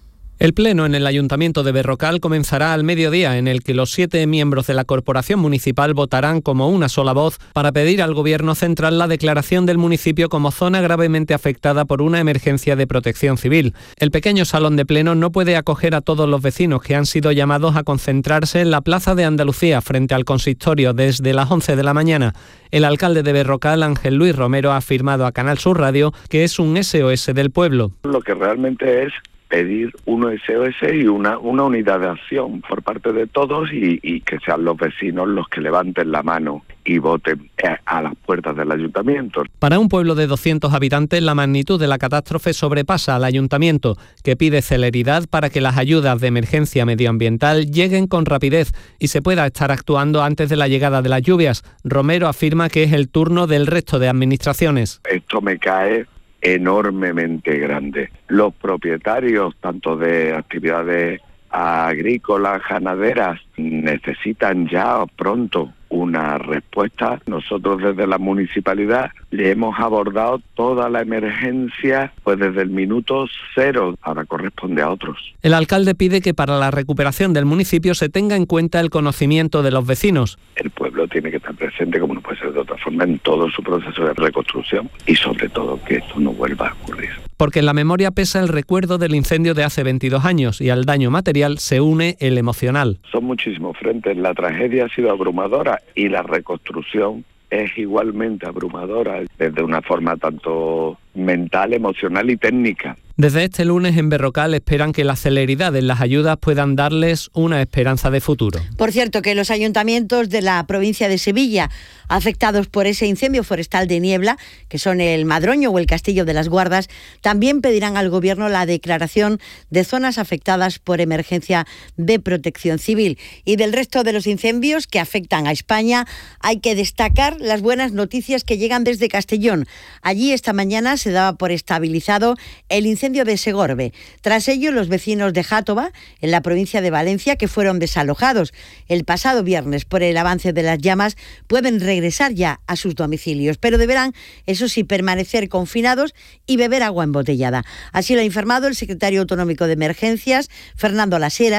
El pleno en el Ayuntamiento de Berrocal comenzará al mediodía, en el que los siete miembros de la Corporación Municipal votarán como una sola voz para pedir al Gobierno central la declaración del municipio como zona gravemente afectada por una emergencia de protección civil. El pequeño salón de pleno no puede acoger a todos los vecinos que han sido llamados a concentrarse en la Plaza de Andalucía frente al consistorio desde las once de la mañana. El alcalde de Berrocal, Ángel Luis Romero, ha afirmado a Canal Sur Radio que es un S O S del pueblo. Lo que realmente es pedir un S O S y una, una unidad de acción por parte de todos y, y que sean los vecinos los que levanten la mano y voten a las puertas del ayuntamiento. Para un pueblo de doscientos habitantes, la magnitud de la catástrofe sobrepasa al ayuntamiento, que pide celeridad para que las ayudas de emergencia medioambiental lleguen con rapidez y se pueda estar actuando antes de la llegada de las lluvias. Romero afirma que es el turno del resto de administraciones. Esto me cae enormemente grande. Los propietarios, tanto de actividades agrícolas, ganaderas, necesitan ya pronto una respuesta. Nosotros desde la municipalidad le hemos abordado toda la emergencia pues desde el minuto cero, ahora corresponde a otros. El alcalde pide que para la recuperación del municipio se tenga en cuenta el conocimiento de los vecinos. El pueblo tiene que estar presente, como no puede ser de otra forma, en todo su proceso de reconstrucción y sobre todo que esto no vuelva a ocurrir. Porque en la memoria pesa el recuerdo del incendio de hace veintidós años y al daño material se une el emocional. Son muchísimos frentes, la tragedia ha sido abrumadora y la reconstrucción es igualmente abrumadora desde una forma tanto mental, emocional y técnica. Desde este lunes en Berrocal esperan que la celeridad en las ayudas puedan darles una esperanza de futuro. Por cierto, que los ayuntamientos de la provincia de Sevilla afectados por ese incendio forestal de Niebla, que son el Madroño o el Castillo de las Guardas, también pedirán al Gobierno la declaración de zonas afectadas por emergencia de protección civil. Y del resto de los incendios que afectan a España, hay que destacar las buenas noticias que llegan desde Castellón. Allí esta mañana se daba por estabilizado el incendio de Segorbe. Tras ello, los vecinos de Játova, en la provincia de Valencia, que fueron desalojados el pasado viernes por el avance de las llamas, pueden regresar ya a sus domicilios, pero deberán, eso sí, permanecer confinados y beber agua embotellada. Así lo ha informado el secretario autonómico de Emergencias, Fernando Las Heras,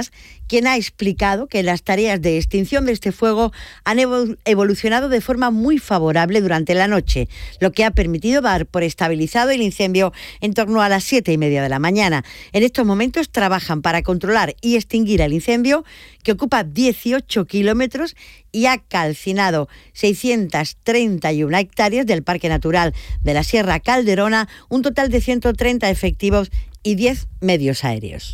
quien ha explicado que las tareas de extinción de este fuego han evolucionado de forma muy favorable durante la noche, lo que ha permitido dar por estabilizado el incendio en torno a las siete y media de la mañana. En estos momentos trabajan para controlar y extinguir el incendio, que ocupa dieciocho kilómetros y ha calcinado seiscientas treinta y una hectáreas del Parque Natural de la Sierra Calderona, un total de ciento treinta efectivos y diez medios aéreos.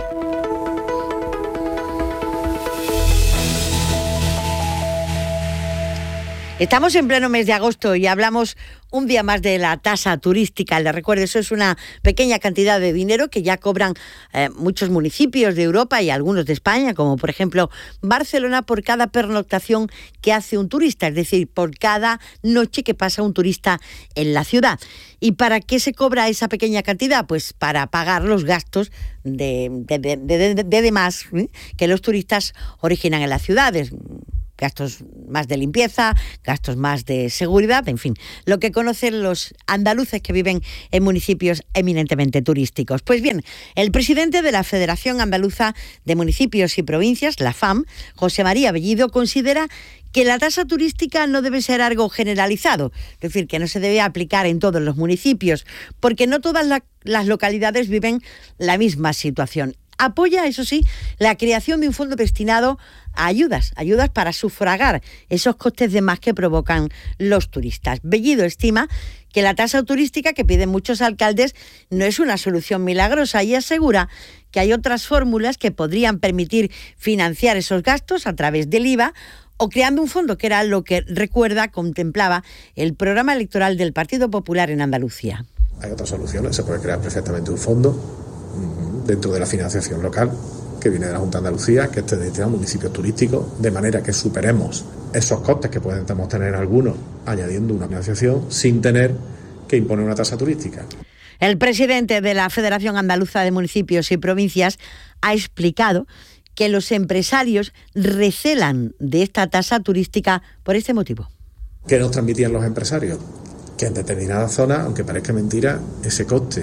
Estamos en pleno mes de agosto y hablamos un día más de la tasa turística. Les recuerdo, eso es una pequeña cantidad de dinero que ya cobran eh, muchos municipios de Europa y algunos de España, como por ejemplo Barcelona, por cada pernoctación que hace un turista, es decir, por cada noche que pasa un turista en la ciudad. ¿Y para qué se cobra esa pequeña cantidad? Pues para pagar los gastos de, de, de, de, de, de demás ¿eh? que los turistas originan en las ciudades. Gastos más de limpieza, gastos más de seguridad, en fin, lo que conocen los andaluces que viven en municipios eminentemente turísticos. Pues bien, el presidente de la Federación Andaluza de Municipios y Provincias, la F A M, José María Bellido, considera que la tasa turística no debe ser algo generalizado, es decir, que no se debe aplicar en todos los municipios, porque no todas la, las localidades viven la misma situación. Apoya, eso sí, la creación de un fondo destinado a ayudas, ayudas para sufragar esos costes de más que provocan los turistas. Bellido estima que la tasa turística que piden muchos alcaldes no es una solución milagrosa y asegura que hay otras fórmulas que podrían permitir financiar esos gastos a través del I V A o creando un fondo, que era lo que, recuerda, contemplaba el programa electoral del Partido Popular en Andalucía. Hay otras soluciones, se puede crear perfectamente un fondo dentro de la financiación local que viene de la Junta de Andalucía, que esté destinado a municipios turísticos, de manera que superemos esos costes que podemos tener algunos añadiendo una financiación sin tener que imponer una tasa turística. El presidente de la Federación Andaluza de Municipios y Provincias ha explicado que los empresarios recelan de esta tasa turística por este motivo. ¿Qué nos transmitían los empresarios? Que en determinadas zonas, aunque parezca mentira, ese coste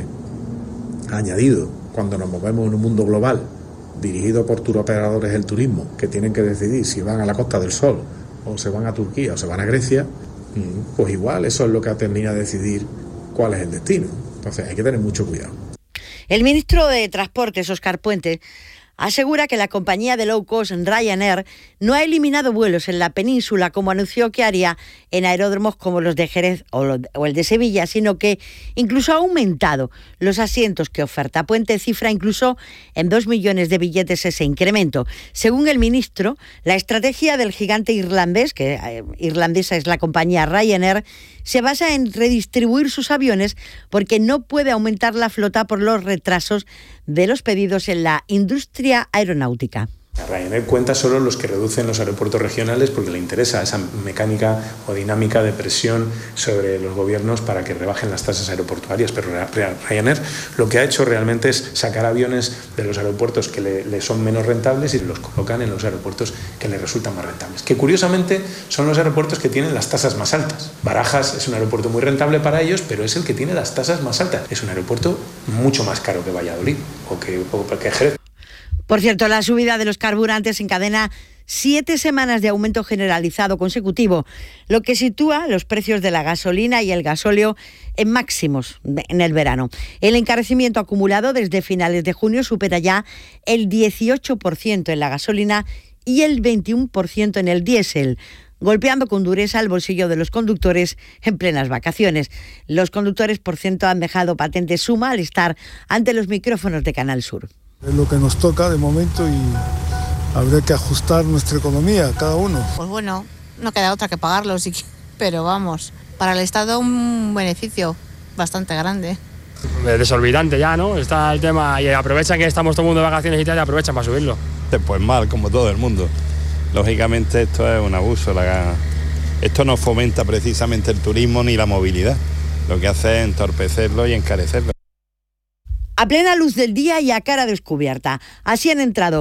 añadido cuando nos movemos en un mundo global dirigido por turoperadores del turismo que tienen que decidir si van a la Costa del Sol o se van a Turquía o se van a Grecia, pues igual eso es lo que termina de decidir cuál es el destino. Entonces hay que tener mucho cuidado. El ministro de Transportes, Óscar Puente, asegura que la compañía de low cost Ryanair no ha eliminado vuelos en la península como anunció que haría en aeródromos como los de Jerez o, los, o el de Sevilla, sino que incluso ha aumentado los asientos que oferta. Puente cifra incluso en dos millones de billetes ese incremento. Según el ministro, la estrategia del gigante irlandés, que eh, irlandesa es la compañía Ryanair, se basa en redistribuir sus aviones porque no puede aumentar la flota por los retrasos de los pedidos en la industria aeronáutica. Ryanair cuenta solo los que reducen los aeropuertos regionales porque le interesa esa mecánica o dinámica de presión sobre los gobiernos para que rebajen las tasas aeroportuarias, pero Ryanair lo que ha hecho realmente es sacar aviones de los aeropuertos que le, le son menos rentables y los colocan en los aeropuertos que le resultan más rentables, que curiosamente son los aeropuertos que tienen las tasas más altas. Barajas es un aeropuerto muy rentable para ellos, pero es el que tiene las tasas más altas. Es un aeropuerto mucho más caro que Valladolid o que, o que Jerez. Por cierto, la subida de los carburantes encadena siete semanas de aumento generalizado consecutivo, lo que sitúa los precios de la gasolina y el gasóleo en máximos en el verano. El encarecimiento acumulado desde finales de junio supera ya el dieciocho por ciento en la gasolina y el veintiuno por ciento en el diésel, golpeando con dureza el bolsillo de los conductores en plenas vacaciones. Los conductores, por cierto, han dejado patente su malestar ante los micrófonos de Canal Sur. Es lo que nos toca de momento y habrá que ajustar nuestra economía, cada uno. Pues bueno, no queda otra que pagarlo, sí, pero vamos, para el Estado un beneficio bastante grande. Desorbitante ya, ¿no? Está el tema y aprovechan que estamos todo el mundo de vacaciones y tal y aprovechan para subirlo. Pues mal, como todo el mundo. Lógicamente esto es un abuso. La... Esto no fomenta precisamente el turismo ni la movilidad. Lo que hace es entorpecerlo y encarecerlo. A plena luz del día y a cara descubierta. Así han entrado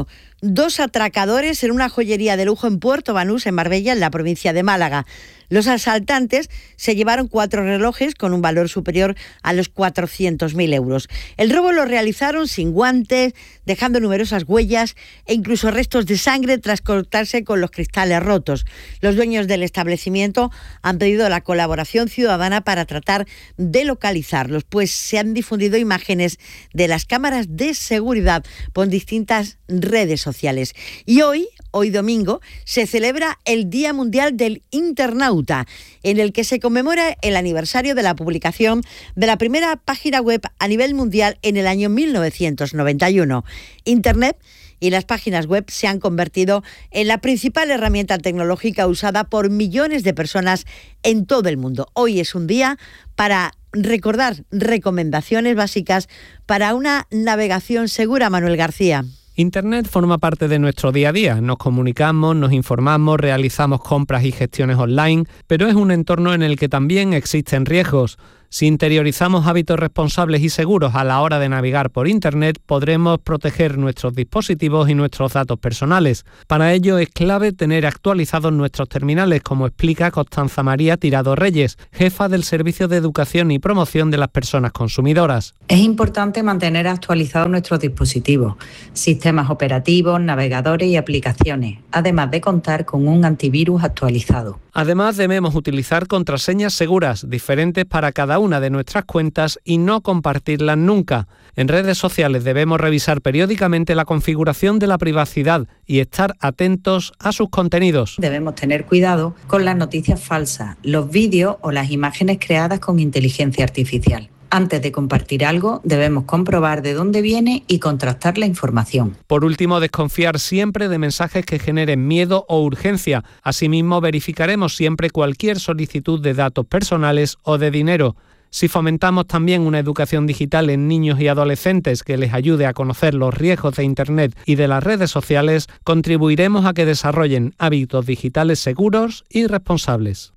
dos atracadores en una joyería de lujo en Puerto Banús, en Marbella, en la provincia de Málaga. Los asaltantes se llevaron cuatro relojes con un valor superior a los cuatrocientos mil euros. El robo lo realizaron sin guantes, dejando numerosas huellas e incluso restos de sangre tras cortarse con los cristales rotos. Los dueños del establecimiento han pedido la colaboración ciudadana para tratar de localizarlos, pues se han difundido imágenes de las cámaras de seguridad por distintas redes sociales. Y hoy, hoy domingo, se celebra el Día Mundial del Internauta, en el que se conmemora el aniversario de la publicación de la primera página web a nivel mundial en el año mil novecientos noventa y uno. Internet y las páginas web se han convertido en la principal herramienta tecnológica usada por millones de personas en todo el mundo. Hoy es un día para recordar recomendaciones básicas para una navegación segura. Manuel García. Internet forma parte de nuestro día a día. Nos comunicamos, nos informamos, realizamos compras y gestiones online, pero es un entorno en el que también existen riesgos. Si interiorizamos hábitos responsables y seguros a la hora de navegar por Internet, podremos proteger nuestros dispositivos y nuestros datos personales. Para ello es clave tener actualizados nuestros terminales, como explica Constanza María Tirado Reyes, jefa del Servicio de Educación y Promoción de las Personas Consumidoras. Es importante mantener actualizados nuestros dispositivos, sistemas operativos, navegadores y aplicaciones, además de contar con un antivirus actualizado. Además, debemos utilizar contraseñas seguras, diferentes para cada una de nuestras cuentas y no compartirlas nunca. En redes sociales debemos revisar periódicamente la configuración de la privacidad y estar atentos a sus contenidos. Debemos tener cuidado con las noticias falsas, los vídeos o las imágenes creadas con inteligencia artificial. Antes de compartir algo, debemos comprobar de dónde viene y contrastar la información. Por último, desconfiar siempre de mensajes que generen miedo o urgencia. Asimismo, verificaremos siempre cualquier solicitud de datos personales o de dinero. Si fomentamos también una educación digital en niños y adolescentes que les ayude a conocer los riesgos de Internet y de las redes sociales, contribuiremos a que desarrollen hábitos digitales seguros y responsables.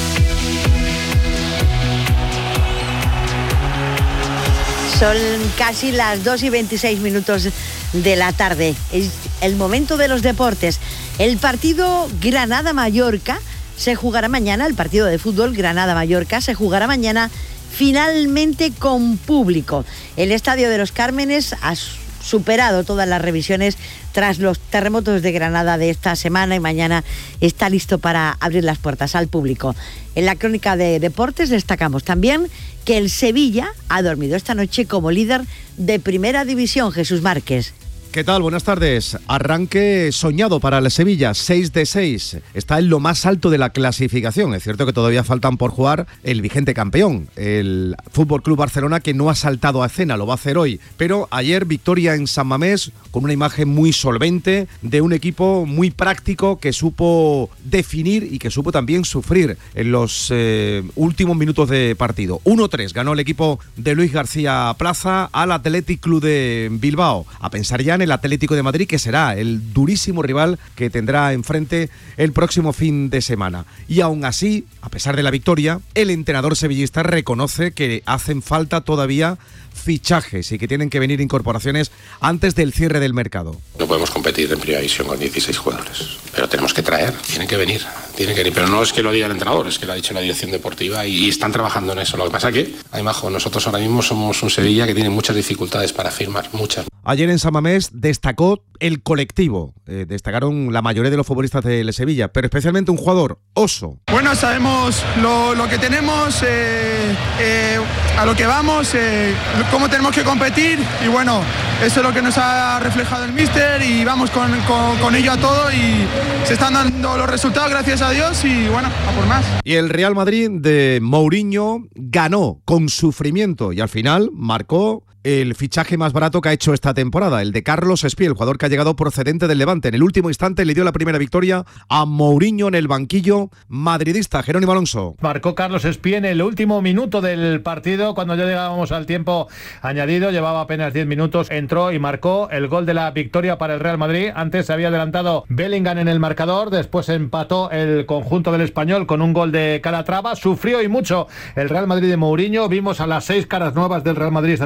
Son casi las dos y veintiséis minutos de la tarde. Es el momento de los deportes. El partido Granada-Mallorca se jugará mañana, el partido de fútbol Granada-Mallorca se jugará mañana finalmente con público. El Estadio de los Cármenes ha superado todas las revisiones tras los terremotos de Granada de esta semana y mañana está listo para abrir las puertas al público. En la crónica de deportes destacamos también que el Sevilla ha dormido esta noche como líder de Primera División. Jesús Márquez. ¿Qué tal? Buenas tardes. Arranque soñado para el Sevilla, seis de seis. Está en lo más alto de la clasificación. Es cierto que todavía faltan por jugar el vigente campeón, el F C Barcelona, que no ha saltado a escena, lo va a hacer hoy. Pero ayer victoria en San Mamés con una imagen muy solvente de un equipo muy práctico que supo definir y que supo también sufrir en los eh, últimos minutos de partido. uno tres ganó el equipo de Luis García Plaza al Athletic Club de Bilbao. A pensar ya en el Atlético de Madrid, que será el durísimo rival que tendrá enfrente el próximo fin de semana. Y aún así, a pesar de la victoria, el entrenador sevillista reconoce que hacen falta todavía fichajes y que tienen que venir incorporaciones antes del cierre del mercado. No podemos competir en primera división con dieciséis jugadores, pero tenemos que traer, tienen que venir, tienen que venir, pero no es que lo diga el entrenador, es que lo ha dicho la dirección deportiva y, y están trabajando en eso. Lo que pasa es que, ahí Majo, nosotros ahora mismo somos un Sevilla que tiene muchas dificultades para firmar, muchas. Ayer en San Mamés destacó el colectivo, eh, destacaron la mayoría de los futbolistas del Sevilla, pero especialmente un jugador, Oso. Bueno, sabemos lo, lo que tenemos, eh, eh, a lo que vamos, eh, cómo tenemos que competir y bueno, eso es lo que nos ha reflejado el míster y vamos con, con, con ello a todo y se están dando los resultados, gracias a Dios, y bueno, a por más. Y el Real Madrid de Mourinho ganó con sufrimiento y al final marcó el fichaje más barato que ha hecho esta temporada, el de Carlos Espí, el jugador que ha llegado procedente del Levante. En el último instante le dio la primera victoria a Mourinho en el banquillo madridista. Jerónimo Alonso. Marcó Carlos Espí en el último minuto del partido, cuando ya llegábamos al tiempo añadido, llevaba apenas diez minutos, entró y marcó el gol de la victoria para el Real Madrid. Antes se había adelantado Bellingham en el marcador, después empató el conjunto del Español con un gol de Calatrava. Sufrió y mucho el Real Madrid de Mourinho. Vimos a las seis caras nuevas del Real Madrid esta temporada.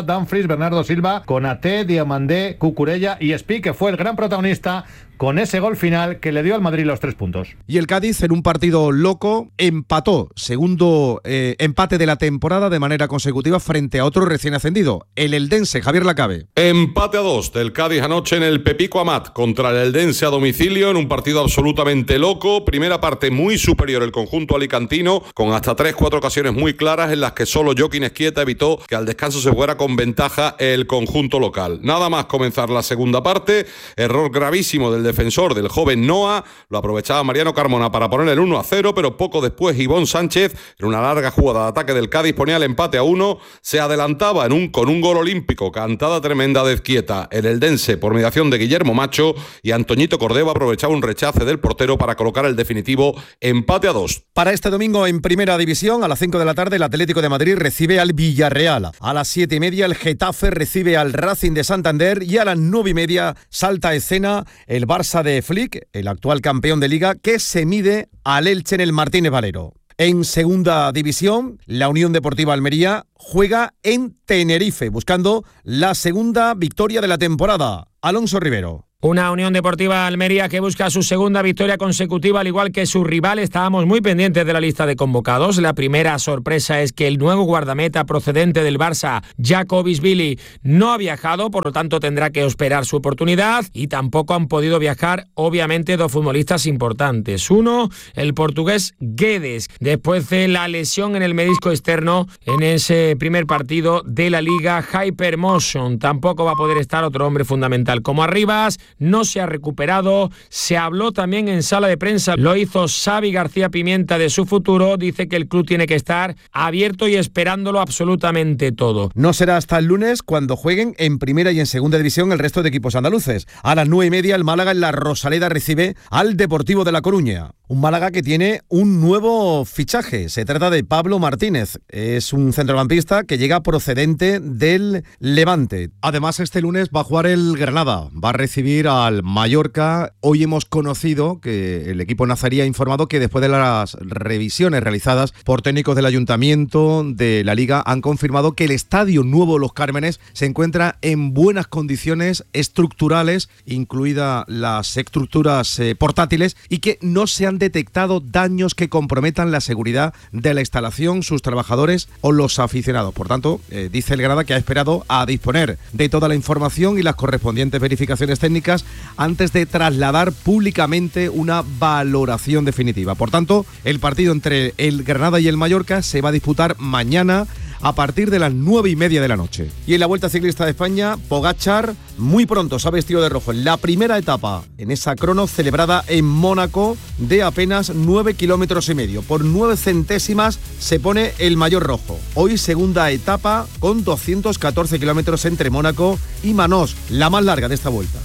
Dumfries, Bernardo Silva, Konaté, Diomandé, Cucurella y Espi, que fue el gran protagonista con ese gol final que le dio al Madrid los tres puntos. Y el Cádiz, en un partido loco, empató, segundo eh, empate de la temporada de manera consecutiva frente a otro recién ascendido, el Eldense. Javier Lacabe. Empate a dos del Cádiz anoche en el Pepico Amat contra el Eldense a domicilio en un partido absolutamente loco. Primera parte muy superior el conjunto alicantino, con hasta tres, cuatro ocasiones muy claras en las que solo Joaquín Esquieta evitó que al descanso se fuera con ventaja el conjunto local. Nada más comenzar la segunda parte, error gravísimo del defensor del joven Noah, lo aprovechaba Mariano Carmona para poner el uno a cero, pero poco después Ivón Sánchez, en una larga jugada de ataque del Cádiz, ponía el empate a uno, se adelantaba en un, con un gol olímpico, cantada tremenda de Esquieta, el Eldense por mediación de Guillermo Macho, y Antoñito Cordeva aprovechaba un rechace del portero para colocar el definitivo empate a dos. Para este domingo en Primera División, a las cinco de la tarde, el Atlético de Madrid recibe al Villarreal. A las siete y media, el Getafe recibe al Racing de Santander, y a las nueve y media salta a escena el Barça de Flick, el actual campeón de Liga, que se mide al Elche en el Martínez Valero. En Segunda División, la Unión Deportiva Almería juega en Tenerife, buscando la segunda victoria de la temporada. Alonso Rivero. Una Unión Deportiva Almería que busca su segunda victoria consecutiva, al igual que su rival. Estábamos muy pendientes de la lista de convocados. La primera sorpresa es que el nuevo guardameta procedente del Barça, Jakobisvili, no ha viajado, por lo tanto tendrá que esperar su oportunidad, y tampoco han podido viajar, obviamente, dos futbolistas importantes. Uno, el portugués Guedes, después de la lesión en el menisco externo en ese primer partido de la Liga Hypermotion. Tampoco va a poder estar otro hombre fundamental como Arribas. No se ha recuperado. Se habló también en sala de prensa, lo hizo Xavi García Pimienta, de su futuro. Dice que el club tiene que estar abierto y esperándolo absolutamente todo. No será hasta el lunes cuando jueguen en Primera y en Segunda División el resto de equipos andaluces. A las nueve y media, el Málaga en la Rosaleda recibe al Deportivo de La Coruña. Un Málaga que tiene un nuevo fichaje. Se trata de Pablo Martínez. Es un centrocampista que llega procedente del Levante. Además, este lunes va a jugar el Granada. Va a recibir al Mallorca. Hoy hemos conocido que el equipo nazarí ha informado que después de las revisiones realizadas por técnicos del Ayuntamiento de la Liga, han confirmado que el Estadio Nuevo Los Cármenes se encuentra en buenas condiciones estructurales, incluidas las estructuras eh, portátiles, y que no se han detectado daños que comprometan la seguridad de la instalación, sus trabajadores o los aficionados. Por tanto, eh, dice el Granada que ha esperado a disponer de toda la información y las correspondientes verificaciones técnicas antes de trasladar públicamente una valoración definitiva. Por tanto, el partido entre el Granada y el Mallorca se va a disputar mañana a partir de las nueve y media de la noche. Y en la Vuelta Ciclista de España, Pogačar muy pronto se ha vestido de rojo en la primera etapa, en esa crono celebrada en Mónaco, de apenas nueve kilómetros y medio. Por nueve centésimas se pone el maillot rojo. Hoy segunda etapa con doscientos catorce kilómetros entre Mónaco y Manós, la más larga de esta vuelta.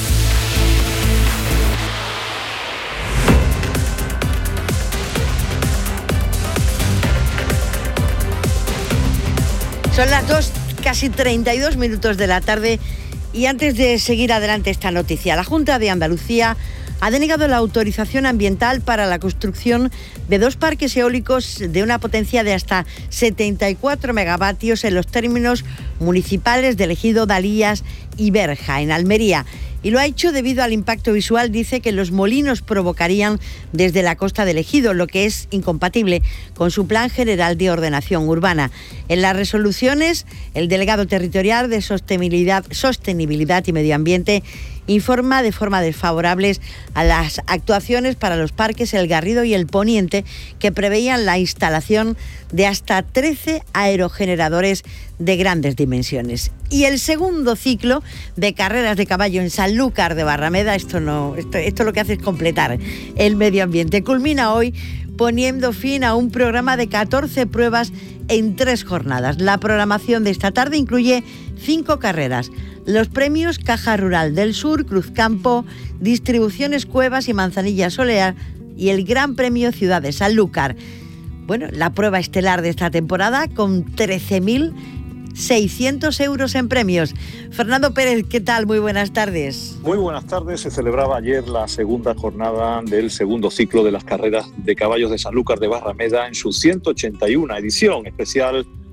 Son las dos, casi treinta y dos minutos de la tarde, y antes de seguir adelante esta noticia, la Junta de Andalucía ha denegado la autorización ambiental para la construcción de dos parques eólicos de una potencia de hasta setenta y cuatro megavatios en los términos municipales del ejido Dalías y Berja, en Almería. Y lo ha hecho debido al impacto visual. Dice que los molinos provocarían desde la costa del ejido, lo que es incompatible con su plan general de ordenación urbana. En las resoluciones, el delegado territorial de Sostenibilidad, Sostenibilidad y Medio Ambiente informa de forma desfavorable a las actuaciones para los parques El Garrido y El Poniente, que preveían la instalación de hasta trece aerogeneradores de grandes dimensiones. Y el segundo ciclo de carreras de caballo en Sanlúcar de Barrameda, esto no, esto, esto lo que hace es completar el medio ambiente, culmina hoy poniendo fin a un programa de catorce pruebas en tres jornadas. La programación de esta tarde incluye cinco carreras: los premios Caja Rural del Sur, Cruzcampo, Distribuciones Cuevas y Manzanilla Solear, y el Gran Premio Ciudad de Sanlúcar. Bueno, la prueba estelar de esta temporada, con trece mil seiscientos euros en premios. Fernando Pérez, ¿qué tal? Muy buenas tardes. Muy buenas tardes. Se celebraba ayer la segunda jornada del segundo ciclo de las carreras de caballos de Sanlúcar de Barrameda en su ciento ochenta y una edición especial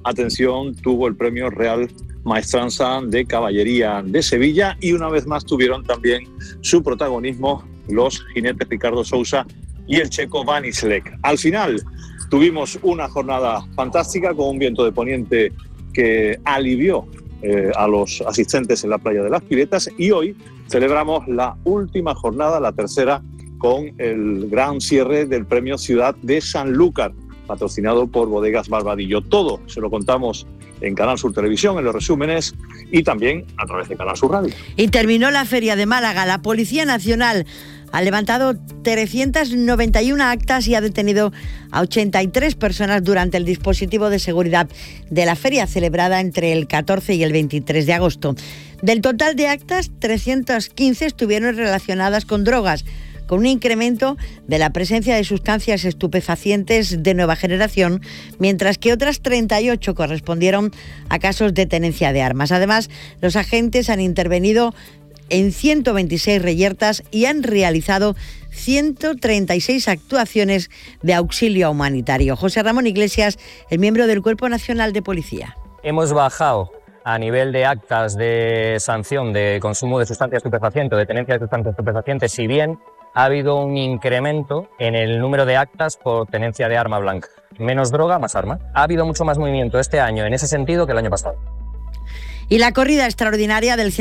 atención, tuvo el premio Real Maestranza de Caballería de Sevilla y una vez más tuvieron también su protagonismo los jinetes Ricardo Sousa y el checo Vanislek. Al final tuvimos una jornada fantástica con un viento de poniente que alivió eh, a los asistentes en la playa de las Piletas y hoy celebramos la última jornada, la tercera, con el gran cierre del premio Ciudad de Sanlúcar, patrocinado por Bodegas Barbadillo. Todo se lo contamos en Canal Sur Televisión, en los resúmenes y también a través de Canal Sur Radio. Y terminó la Feria de Málaga. La Policía Nacional ha levantado trescientas noventa y una actas y ha detenido a ochenta y tres personas durante el dispositivo de seguridad de la feria celebrada entre el catorce y el veintitrés de agosto. Del total de actas, trescientas quince estuvieron relacionadas con drogas, con un incremento de la presencia de sustancias estupefacientes de nueva generación, mientras que otras treinta y ocho correspondieron a casos de tenencia de armas. Además, los agentes han intervenido en ciento veintiséis reyertas y han realizado ciento treinta y seis actuaciones de auxilio humanitario. José Ramón Iglesias, el miembro del Cuerpo Nacional de Policía. Hemos bajado a nivel de actas de sanción de consumo de sustancias estupefacientes o de tenencia de sustancias estupefacientes, si bien ha habido un incremento en el número de actas por tenencia de arma blanca. Menos droga, más arma. Ha habido mucho más movimiento este año en ese sentido que el año pasado. Y la corrida extraordinaria del